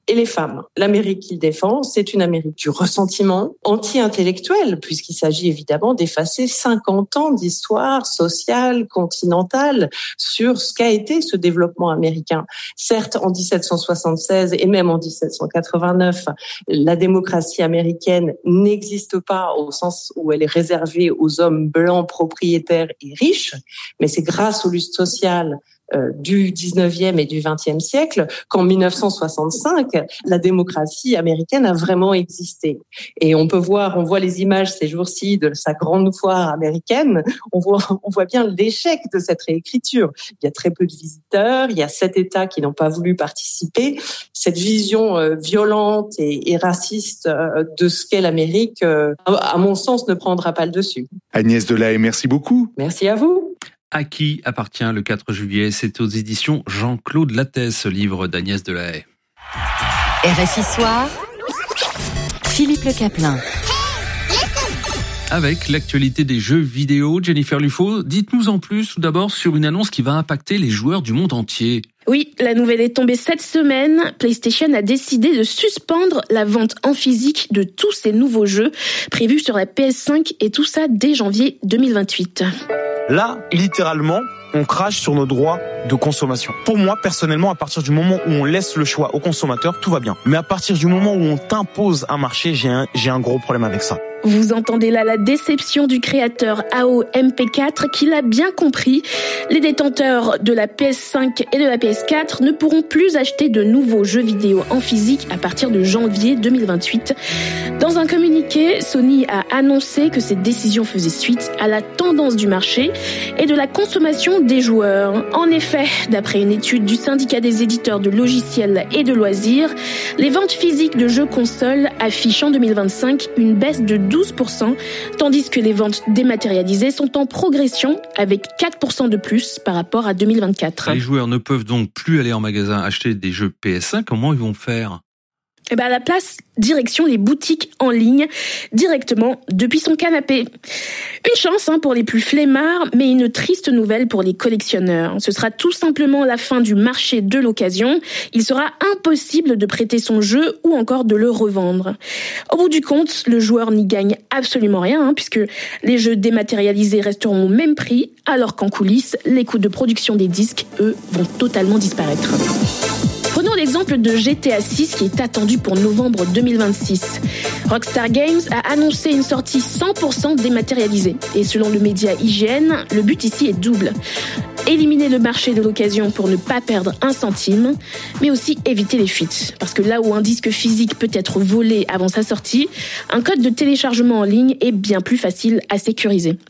et les femmes. L'Amérique qu'il défend, c'est une Amérique du ressentiment, anti-intellectuel, puisqu'il s'agit évidemment d'effacer cinquante ans d'histoire sociale, continentale, sur ce qu'a été ce développement américain. Certes, en dix-sept cent soixante-seize et même en dix-sept cent quatre-vingt-neuf, la démocratie américaine n'existe pas au sens où elle est réservée aux hommes blancs propriétaires et riches, mais c'est grâce au lustre social Euh, du dix-neuvième et du vingtième siècle qu'en mille neuf cent soixante-cinq, la démocratie américaine a vraiment existé. Et on peut voir, on voit les images ces jours-ci de sa grande foire américaine, on voit, on voit bien l'échec de cette réécriture. Il y a très peu de visiteurs, il y a sept États qui n'ont pas voulu participer. Cette vision euh, violente et, et raciste euh, de ce qu'est l'Amérique, euh, à mon sens, ne prendra pas le dessus. Agnès Delahaye, merci beaucoup. Merci à vous. À qui appartient le quatre juillet? C'est aux éditions Jean-Claude Lattès, ce livre d'Agnès Delahaye. R F I Soir, Philippe Le Caplin. Avec l'actualité des jeux vidéo, Jennifer Lufo, dites-nous en plus tout d'abord sur une annonce qui va impacter les joueurs du monde entier. Oui, la nouvelle est tombée cette semaine. PlayStation a décidé de suspendre la vente en physique de tous ses nouveaux jeux prévus sur la P S cinq et tout ça dès janvier deux mille vingt-huit. Là, littéralement, on crache sur nos droits de consommation. Pour moi, personnellement, à partir du moment où on laisse le choix au consommateur, tout va bien. Mais à partir du moment où on t'impose un marché, j'ai un, j'ai un gros problème avec ça. Vous entendez là la déception du créateur A O M P quatre qui l'a bien compris. Les détenteurs de la P S cinq et de la P S quatre ne pourront plus acheter de nouveaux jeux vidéo en physique à partir de janvier deux mille vingt-huit. Dans un communiqué, Sony a annoncé que cette décision faisait suite à la tendance du marché et de la consommation des joueurs. En effet, d'après une étude du syndicat des éditeurs de logiciels et de loisirs, les ventes physiques de jeux consoles affichent en deux mille vingt-cinq une baisse de douze pour cent, tandis que les ventes dématérialisées sont en progression avec quatre pour cent de plus par rapport à deux mille vingt-quatre. Les joueurs ne peuvent donc plus aller en magasin acheter des jeux P S cinq. Comment ils vont faire ? Eh ben à la place, direction les boutiques en ligne, directement depuis son canapé. Une chance hein, pour les plus flemmards, mais une triste nouvelle pour les collectionneurs. Ce sera tout simplement la fin du marché de l'occasion. Il sera impossible de prêter son jeu ou encore de le revendre. Au bout du compte, le joueur n'y gagne absolument rien, hein, puisque les jeux dématérialisés resteront au même prix, alors qu'en coulisses, les coûts de production des disques, eux, vont totalement disparaître. Prenons l'exemple de G T A six qui est attendu pour novembre deux mille vingt-six. Rockstar Games a annoncé une sortie cent pour cent dématérialisée. Et selon le média I G N, le but ici est double. Éliminer le marché de l'occasion pour ne pas perdre un centime, mais aussi éviter les fuites. Parce que là où un disque physique peut être volé avant sa sortie, un code de téléchargement en ligne est bien plus facile à sécuriser.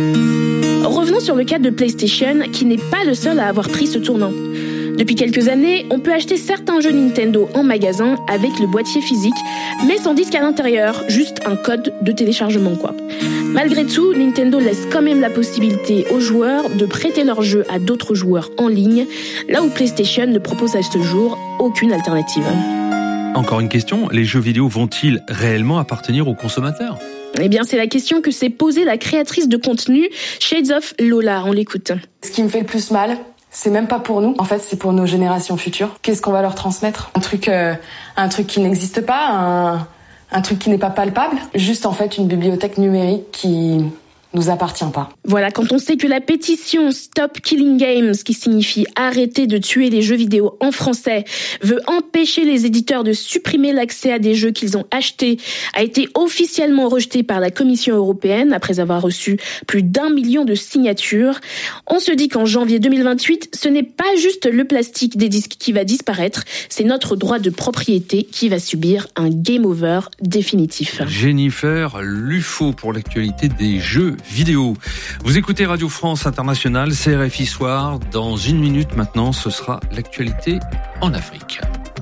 Revenons sur le cas de PlayStation, qui n'est pas le seul à avoir pris ce tournant. Depuis quelques années, on peut acheter certains jeux Nintendo en magasin avec le boîtier physique, mais sans disque à l'intérieur, juste un code de téléchargement quoi. Malgré tout, Nintendo laisse quand même la possibilité aux joueurs de prêter leurs jeux à d'autres joueurs en ligne, là où PlayStation ne propose à ce jour aucune alternative. Encore une question, les jeux vidéo vont-ils réellement appartenir aux consommateurs ? Eh bien, c'est la question que s'est posée la créatrice de contenu Shades of Lola. On l'écoute. Ce qui me fait le plus mal, c'est même pas pour nous. En fait, c'est pour nos générations futures. Qu'est-ce qu'on va leur transmettre ? Un truc, euh, un truc qui n'existe pas, un, un truc qui n'est pas palpable. Juste en fait une bibliothèque numérique qui nous appartient pas. Voilà, quand on sait que la pétition Stop Killing Games, qui signifie arrêter de tuer les jeux vidéo en français, veut empêcher les éditeurs de supprimer l'accès à des jeux qu'ils ont achetés, a été officiellement rejetée par la Commission européenne après avoir reçu plus d'un million de signatures. On se dit qu'en janvier deux mille vingt-huit, ce n'est pas juste le plastique des disques qui va disparaître, c'est notre droit de propriété qui va subir un game over définitif. Jennifer Lufo pour l'actualité des jeux vidéo. Vous écoutez Radio France Internationale, C R F I Soir. Dans une minute maintenant, ce sera l'actualité en Afrique.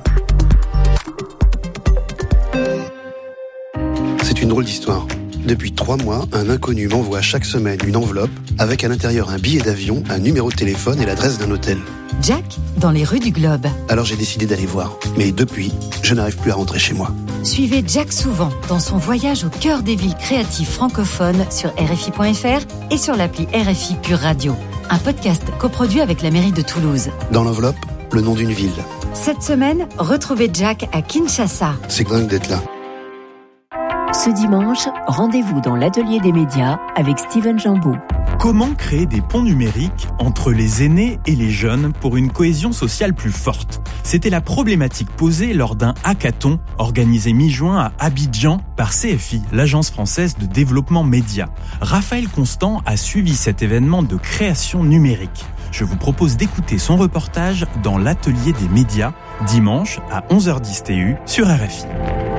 C'est une drôle d'histoire. Depuis trois mois, un inconnu m'envoie chaque semaine une enveloppe avec à l'intérieur un billet d'avion, un numéro de téléphone et l'adresse d'un hôtel. Jack, dans les rues du Globe. Alors j'ai décidé d'aller voir. Mais depuis, je n'arrive plus à rentrer chez moi. Suivez Jack souvent dans son voyage au cœur des villes créatives francophones sur R F I point F R et sur l'appli R F I Pure Radio. Un podcast coproduit avec la mairie de Toulouse. Dans l'enveloppe, le nom d'une ville. Cette semaine, retrouvez Jack à Kinshasa. C'est dingue d'être là. Ce dimanche, rendez-vous dans l'atelier des médias avec Steven Jambeau. Comment créer des ponts numériques entre les aînés et les jeunes pour une cohésion sociale plus forte ? C'était la problématique posée lors d'un hackathon organisé mi-juin à Abidjan par C F I, l'Agence française de développement média. Raphaël Constant a suivi cet événement de création numérique. Je vous propose d'écouter son reportage dans l'atelier des médias, dimanche à onze heures dix T U sur R F I.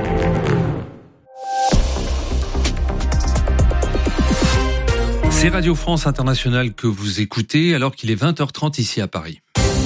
C'est Radio France Internationale que vous écoutez alors qu'il est vingt heures trente ici à Paris.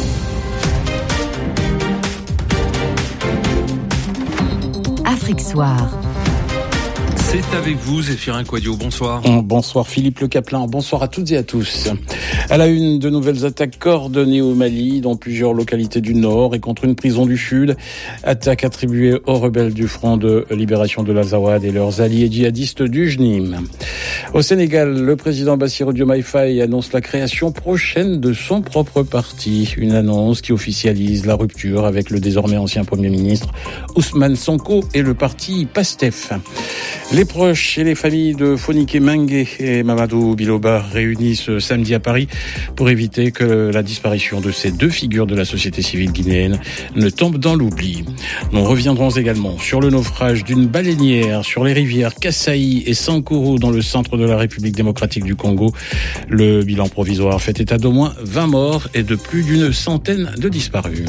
Afrique Soir. C'est avec vous, Zéphirin Quadio. Bonsoir. Bonsoir Philippe Le Caplin. Bonsoir à toutes et à tous. À la une, de nouvelles attaques coordonnées au Mali, dans plusieurs localités du Nord et contre une prison du Sud. Attaques attribuées aux rebelles du Front de Libération de l'Azawad et leurs alliés djihadistes du J N I M. Au Sénégal, le président Bassirou Diomaye Faye annonce la création prochaine de son propre parti. Une annonce qui officialise la rupture avec le désormais ancien Premier ministre Ousmane Sonko et le parti PASTEF. Les proches et les familles de Fonike Mengue et Mamadou Biloba réunis ce samedi à Paris pour éviter que la disparition de ces deux figures de la société civile guinéenne ne tombe dans l'oubli. Nous reviendrons également sur le naufrage d'une baleinière sur les rivières Kasaï et Sankuru dans le centre de la République démocratique du Congo. Le bilan provisoire fait état d'au moins vingt morts et de plus d'une centaine de disparus.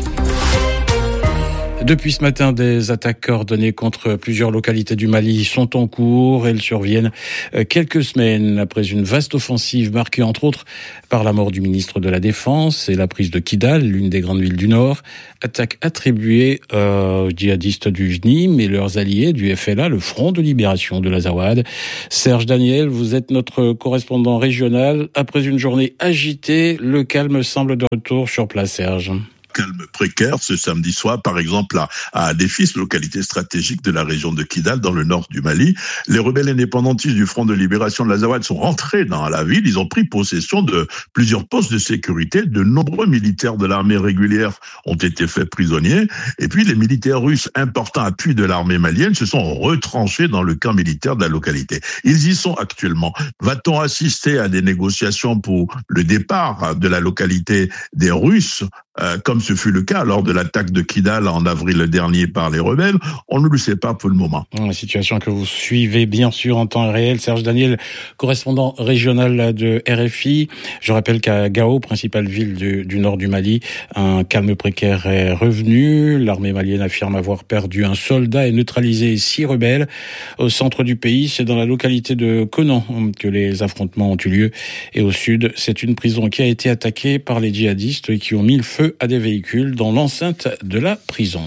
Depuis ce matin, des attaques coordonnées contre plusieurs localités du Mali sont en cours. Elles surviennent quelques semaines après une vaste offensive marquée entre autres par la mort du ministre de la Défense et la prise de Kidal, l'une des grandes villes du Nord. Attaques attribuées aux djihadistes du J N I M et leurs alliés du F L A, le Front de Libération de l'Azawad. Serge Daniel, vous êtes notre correspondant régional. Après une journée agitée, le calme semble de retour sur place, Serge. Calme précaire ce samedi soir, par exemple à, à Adéfis, localité stratégique de la région de Kidal, dans le nord du Mali. Les rebelles indépendantistes du Front de Libération de l'Azawad sont rentrés dans la ville. Ils ont pris possession de plusieurs postes de sécurité. De nombreux militaires de l'armée régulière ont été faits prisonniers. Et puis les militaires russes, importants appui de l'armée malienne, se sont retranchés dans le camp militaire de la localité. Ils y sont actuellement. Va-t-on assister à des négociations pour le départ de la localité des Russes, euh, comme ce fut le cas lors de l'attaque de Kidal en avril dernier par les rebelles? On ne le sait pas pour le moment. La situation que vous suivez bien sûr en temps réel. Serge Daniel, correspondant régional de R F I. Je rappelle qu'à Gao, principale ville du, du nord du Mali, un calme précaire est revenu. L'armée malienne affirme avoir perdu un soldat et neutralisé six rebelles. Au centre du pays, c'est dans la localité de Conan que les affrontements ont eu lieu. Et au sud, c'est une prison qui a été attaquée par les djihadistes qui ont mis le feu à des véhicules dans l'enceinte de la prison.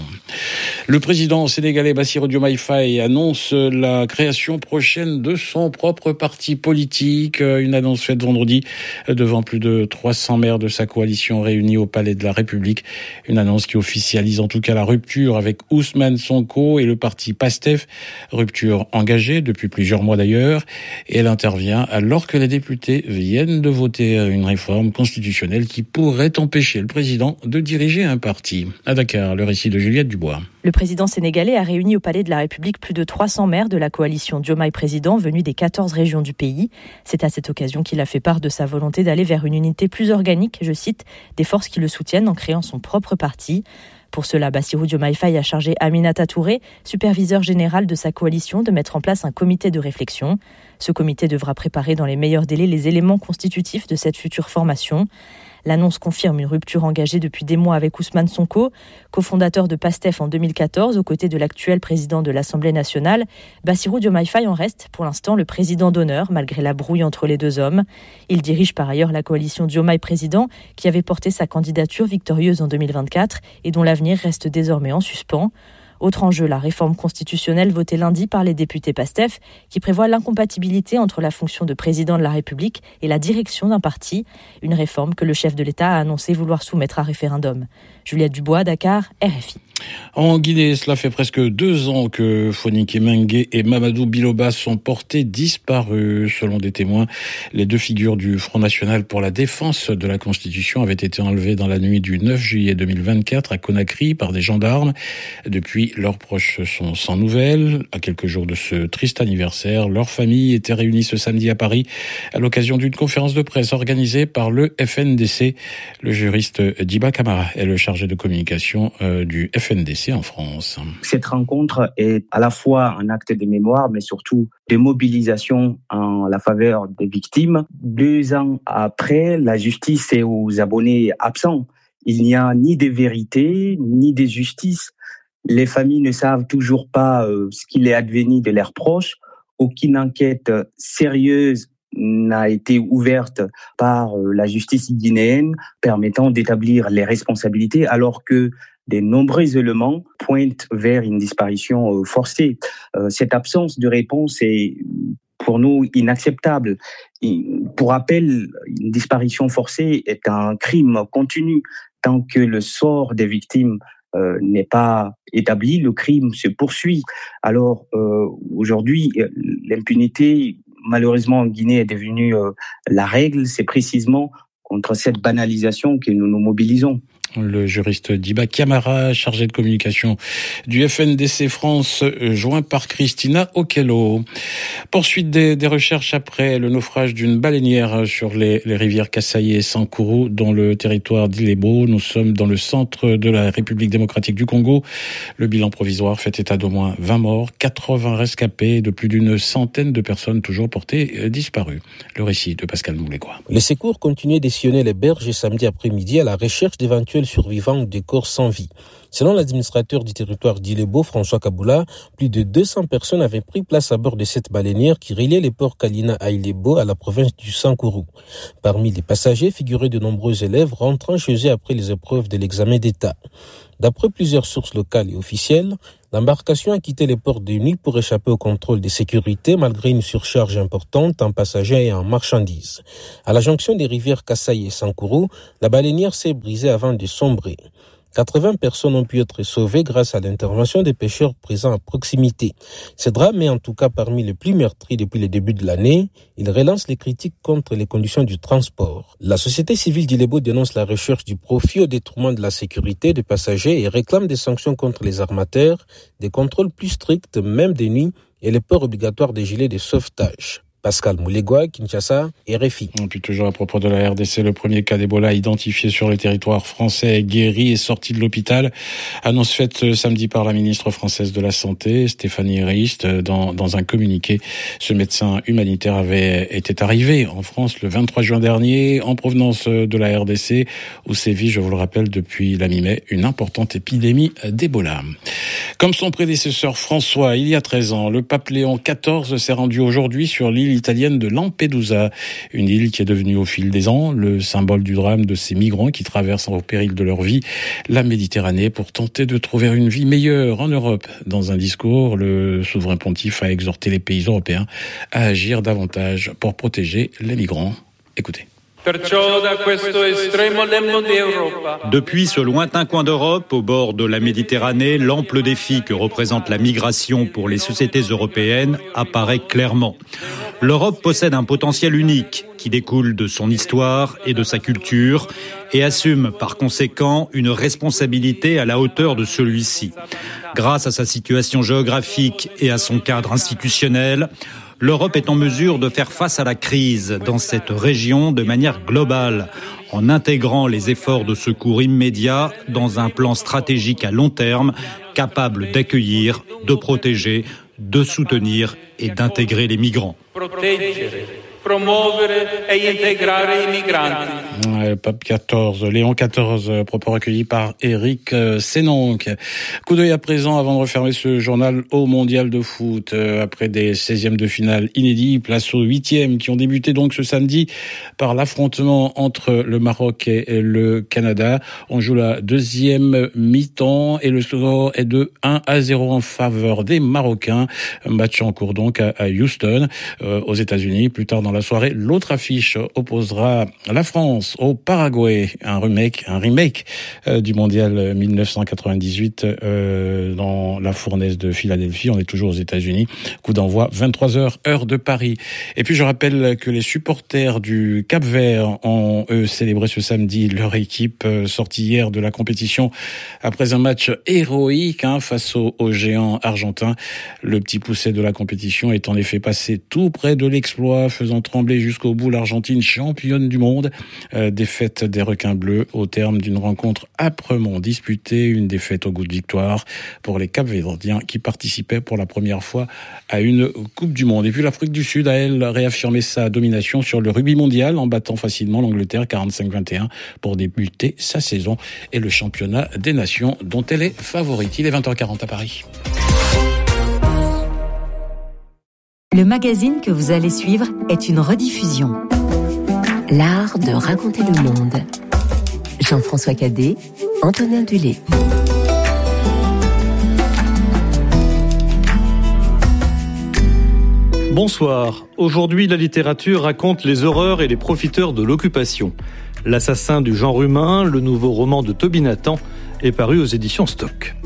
Le président sénégalais Bassirou Diomaye Faye annonce la création prochaine de son propre parti politique. Une annonce faite vendredi devant plus de trois cents maires de sa coalition réunis au Palais de la République. Une annonce qui officialise en tout cas la rupture avec Ousmane Sonko et le parti PASTEF. Rupture engagée depuis plusieurs mois d'ailleurs. Et elle intervient alors que les députés viennent de voter une réforme constitutionnelle qui pourrait empêcher le président de diriger un parti. À Dakar, le récit de Juliette Dubois. Le président sénégalais a réuni au Palais de la République plus de trois cents maires de la coalition Diomaye Président venus des quatorze régions du pays. C'est à cette occasion qu'il a fait part de sa volonté d'aller vers une unité plus organique, je cite, des forces qui le soutiennent en créant son propre parti. Pour cela, Bassirou Diomaye Faye a chargé Aminata Touré, superviseur général de sa coalition, de mettre en place un comité de réflexion. Ce comité devra préparer dans les meilleurs délais les éléments constitutifs de cette future formation. L'annonce confirme une rupture engagée depuis des mois avec Ousmane Sonko, cofondateur de PASTEF en deux mille quatorze, aux côtés de l'actuel président de l'Assemblée nationale. Bassirou Diomaye Faye en reste, pour l'instant, le président d'honneur, malgré la brouille entre les deux hommes. Il dirige par ailleurs la coalition Diomaye Président, qui avait porté sa candidature victorieuse en deux mille vingt-quatre et dont l'avenir reste désormais en suspens. Autre enjeu, la réforme constitutionnelle votée lundi par les députés PASTEF qui prévoit l'incompatibilité entre la fonction de président de la République et la direction d'un parti, une réforme que le chef de l'État a annoncé vouloir soumettre à référendum. Juliette Dubois, Dakar, R F I. En Guinée, cela fait presque deux ans que Fonike Mengue et Mamadou Biloba sont portés disparus. Selon des témoins, les deux figures du Front National pour la défense de la Constitution avaient été enlevées dans la nuit du neuf juillet deux mille vingt-quatre à Conakry par des gendarmes. Depuis, leurs proches sont sans nouvelles. À quelques jours de ce triste anniversaire, leurs familles étaient réunies ce samedi à Paris à l'occasion d'une conférence de presse organisée par le F N D C. Le juriste Diba Camara est le chargé de communication du F N D C en France. Cette rencontre est à la fois un acte de mémoire, mais surtout de mobilisation en la faveur des victimes. Deux ans après, la justice est aux abonnés absents. Il n'y a ni de vérité, ni de justice. Les familles ne savent toujours pas euh, ce qu'il est advenu de leurs proches. Aucune enquête sérieuse n'a été ouverte par euh, la justice guinéenne permettant d'établir les responsabilités, alors que de nombreux éléments pointent vers une disparition forcée. Cette absence de réponse est pour nous inacceptable. Pour rappel, une disparition forcée est un crime continu. Tant que le sort des victimes euh, n'est pas établi, le crime se poursuit. Alors euh, aujourd'hui, l'impunité, malheureusement en Guinée, est devenue euh, la règle. C'est précisément contre cette banalisation que nous nous mobilisons. Le juriste Diba Camara, chargé de communication du F N D C France, joint par Christina Okello. Poursuite des, des recherches après le naufrage d'une baleinière sur les, les rivières Kasaï et Sankourou dans le territoire d'Ilebo. Nous sommes dans le centre de la République démocratique du Congo. Le bilan provisoire fait état d'au moins vingt morts, quatre-vingts rescapés et de plus d'une centaine de personnes toujours portées disparues. Le récit de Pascal Moulégois. Les secours continuaient de sillonner les berges samedi après-midi à la recherche d'éventuels survivants ou des corps sans vie. Selon l'administrateur du territoire d'Ilebo, François Kaboula, plus de deux cents personnes avaient pris place à bord de cette baleinière qui reliait les ports Kalina à Ilebo à la province du Sankourou. Parmi les passagers figuraient de nombreux élèves rentrant chez eux après les épreuves de l'examen d'État. D'après plusieurs sources locales et officielles, l'embarcation a quitté les ports de nuit pour échapper au contrôle de sécurité malgré une surcharge importante en passagers et en marchandises. À la jonction des rivières Kasaï et Sankourou, la baleinière s'est brisée avant de sombrer. quatre-vingts personnes ont pu être sauvées grâce à l'intervention des pêcheurs présents à proximité. Ce drame est en tout cas parmi les plus meurtriers depuis le début de l'année. Il relance les critiques contre les conditions du transport. La société civile d'Ilebo dénonce la recherche du profit au détriment de la sécurité des passagers et réclame des sanctions contre les armateurs, des contrôles plus stricts, même de nuit, et le port obligatoire des gilets de sauvetage. Pascal Moulégois, Kinshasa, R F I. Et puis toujours à propos de la R D C, le premier cas d'Ebola identifié sur le territoire français, guéri et sorti de l'hôpital. Annonce faite samedi par la ministre française de la Santé, Stéphanie Rist, dans, dans un communiqué. Ce médecin humanitaire avait été arrivé en France le vingt-trois juin dernier, en provenance de la R D C, où sévit, je vous le rappelle, depuis la mi-mai, une importante épidémie d'Ebola. Comme son prédécesseur François, il y a treize ans, le pape Léon quatorze s'est rendu aujourd'hui sur l'île italienne de Lampedusa, une île qui est devenue au fil des ans le symbole du drame de ces migrants qui traversent au péril de leur vie la Méditerranée pour tenter de trouver une vie meilleure en Europe. Dans un discours, le souverain pontife a exhorté les pays européens à agir davantage pour protéger les migrants. Écoutez. Depuis ce lointain coin d'Europe, au bord de la Méditerranée, l'ample défi que représente la migration pour les sociétés européennes apparaît clairement. L'Europe possède un potentiel unique qui découle de son histoire et de sa culture et assume par conséquent une responsabilité à la hauteur de celui-ci. Grâce à sa situation géographique et à son cadre institutionnel, l'Europe est en mesure de faire face à la crise dans cette région de manière globale, en intégrant les efforts de secours immédiats dans un plan stratégique à long terme, capable d'accueillir, de protéger, de soutenir et d'intégrer les migrants. Le pape quatorze, Léon quatorze, propos recueillis par Éric Sénonc. Coup d'œil à présent, avant de refermer ce journal, au mondial de foot. Après des seizièmes de finale inédits, place aux huitièmes qui ont débuté donc ce samedi par l'affrontement entre le Maroc et le Canada. On joue la deuxième mi-temps et le score est de un à zéro en faveur des Marocains. Match en cours donc à Houston, aux États-Unis. Plus tard dans la soirée, l'autre affiche opposera la France France au Paraguay, un remake, un remake euh, du mondial mille neuf cent quatre-vingt-dix-huit euh, dans la fournaise de Philadelphie. On est toujours aux États-Unis. Coup d'envoi vingt-trois heures heure de Paris. Et puis je rappelle que les supporters du Cap-Vert ont eux célébré ce samedi leur équipe euh, sortie hier de la compétition après un match héroïque hein, face aux, aux géants argentins. Le petit pousset de la compétition est en effet passé tout près de l'exploit, faisant trembler jusqu'au bout l'Argentine championne du monde. Euh, défaite des requins bleus au terme d'une rencontre âprement disputée, une défaite au goût de victoire pour les Cap-Verdiens qui participaient pour la première fois à une Coupe du Monde. Et puis l'Afrique du Sud a, elle, réaffirmé sa domination sur le rugby mondial en battant facilement l'Angleterre quarante-cinq vingt et un pour débuter sa saison et le championnat des nations dont elle est favorite. Il est vingt heures quarante à Paris. Le magazine que vous allez suivre est une rediffusion. L'art de raconter le monde. Jean-François Cadet, Antonin Dulé. Bonsoir. Aujourd'hui, la littérature raconte les horreurs et les profiteurs de l'occupation. L'assassin du genre humain, le nouveau roman de Toby Nathan, est paru aux éditions Stock.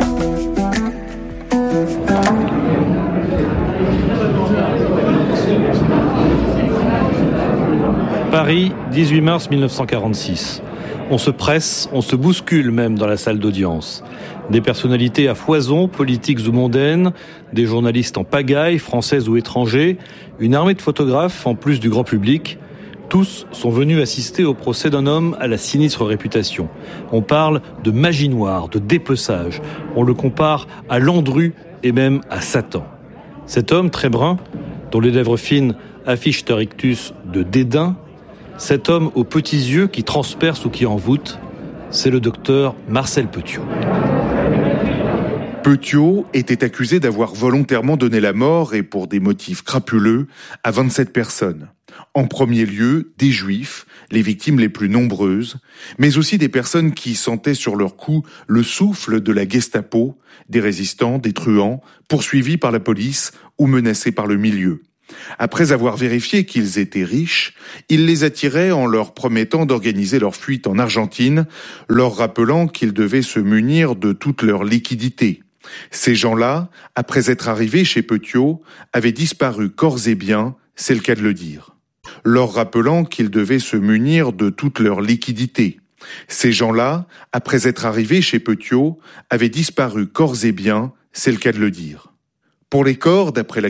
Paris, dix-huit mars mille neuf cent quarante-six. On se presse, on se bouscule même dans la salle d'audience. Des personnalités à foison, politiques ou mondaines, des journalistes en pagaille, françaises ou étrangers, une armée de photographes en plus du grand public. Tous sont venus assister au procès d'un homme à la sinistre réputation. On parle de magie noire, de dépeçage. On le compare à Landru et même à Satan. Cet homme très brun, dont les lèvres fines affichent un rictus de dédain, cet homme aux petits yeux qui transpercent ou qui envoûtent, c'est le docteur Marcel Petiot. Petiot était accusé d'avoir volontairement donné la mort, et pour des motifs crapuleux, à vingt-sept personnes. En premier lieu, des juifs, les victimes les plus nombreuses, mais aussi des personnes qui sentaient sur leur cou le souffle de la Gestapo, des résistants, des truands, poursuivis par la police ou menacés par le milieu. Après avoir vérifié qu'ils étaient riches, il les attirait en leur promettant d'organiser leur fuite en Argentine, leur rappelant qu'ils devaient se munir de toute leur liquidité. Ces gens-là, après être arrivés chez Petiot, avaient disparu corps et biens, c'est le cas de le dire. Leur rappelant qu'ils devaient se munir de toute leur liquidité. Ces gens-là, après être arrivés chez Petiot, avaient disparu corps et biens, c'est le cas de le dire. Pour les corps, d'après la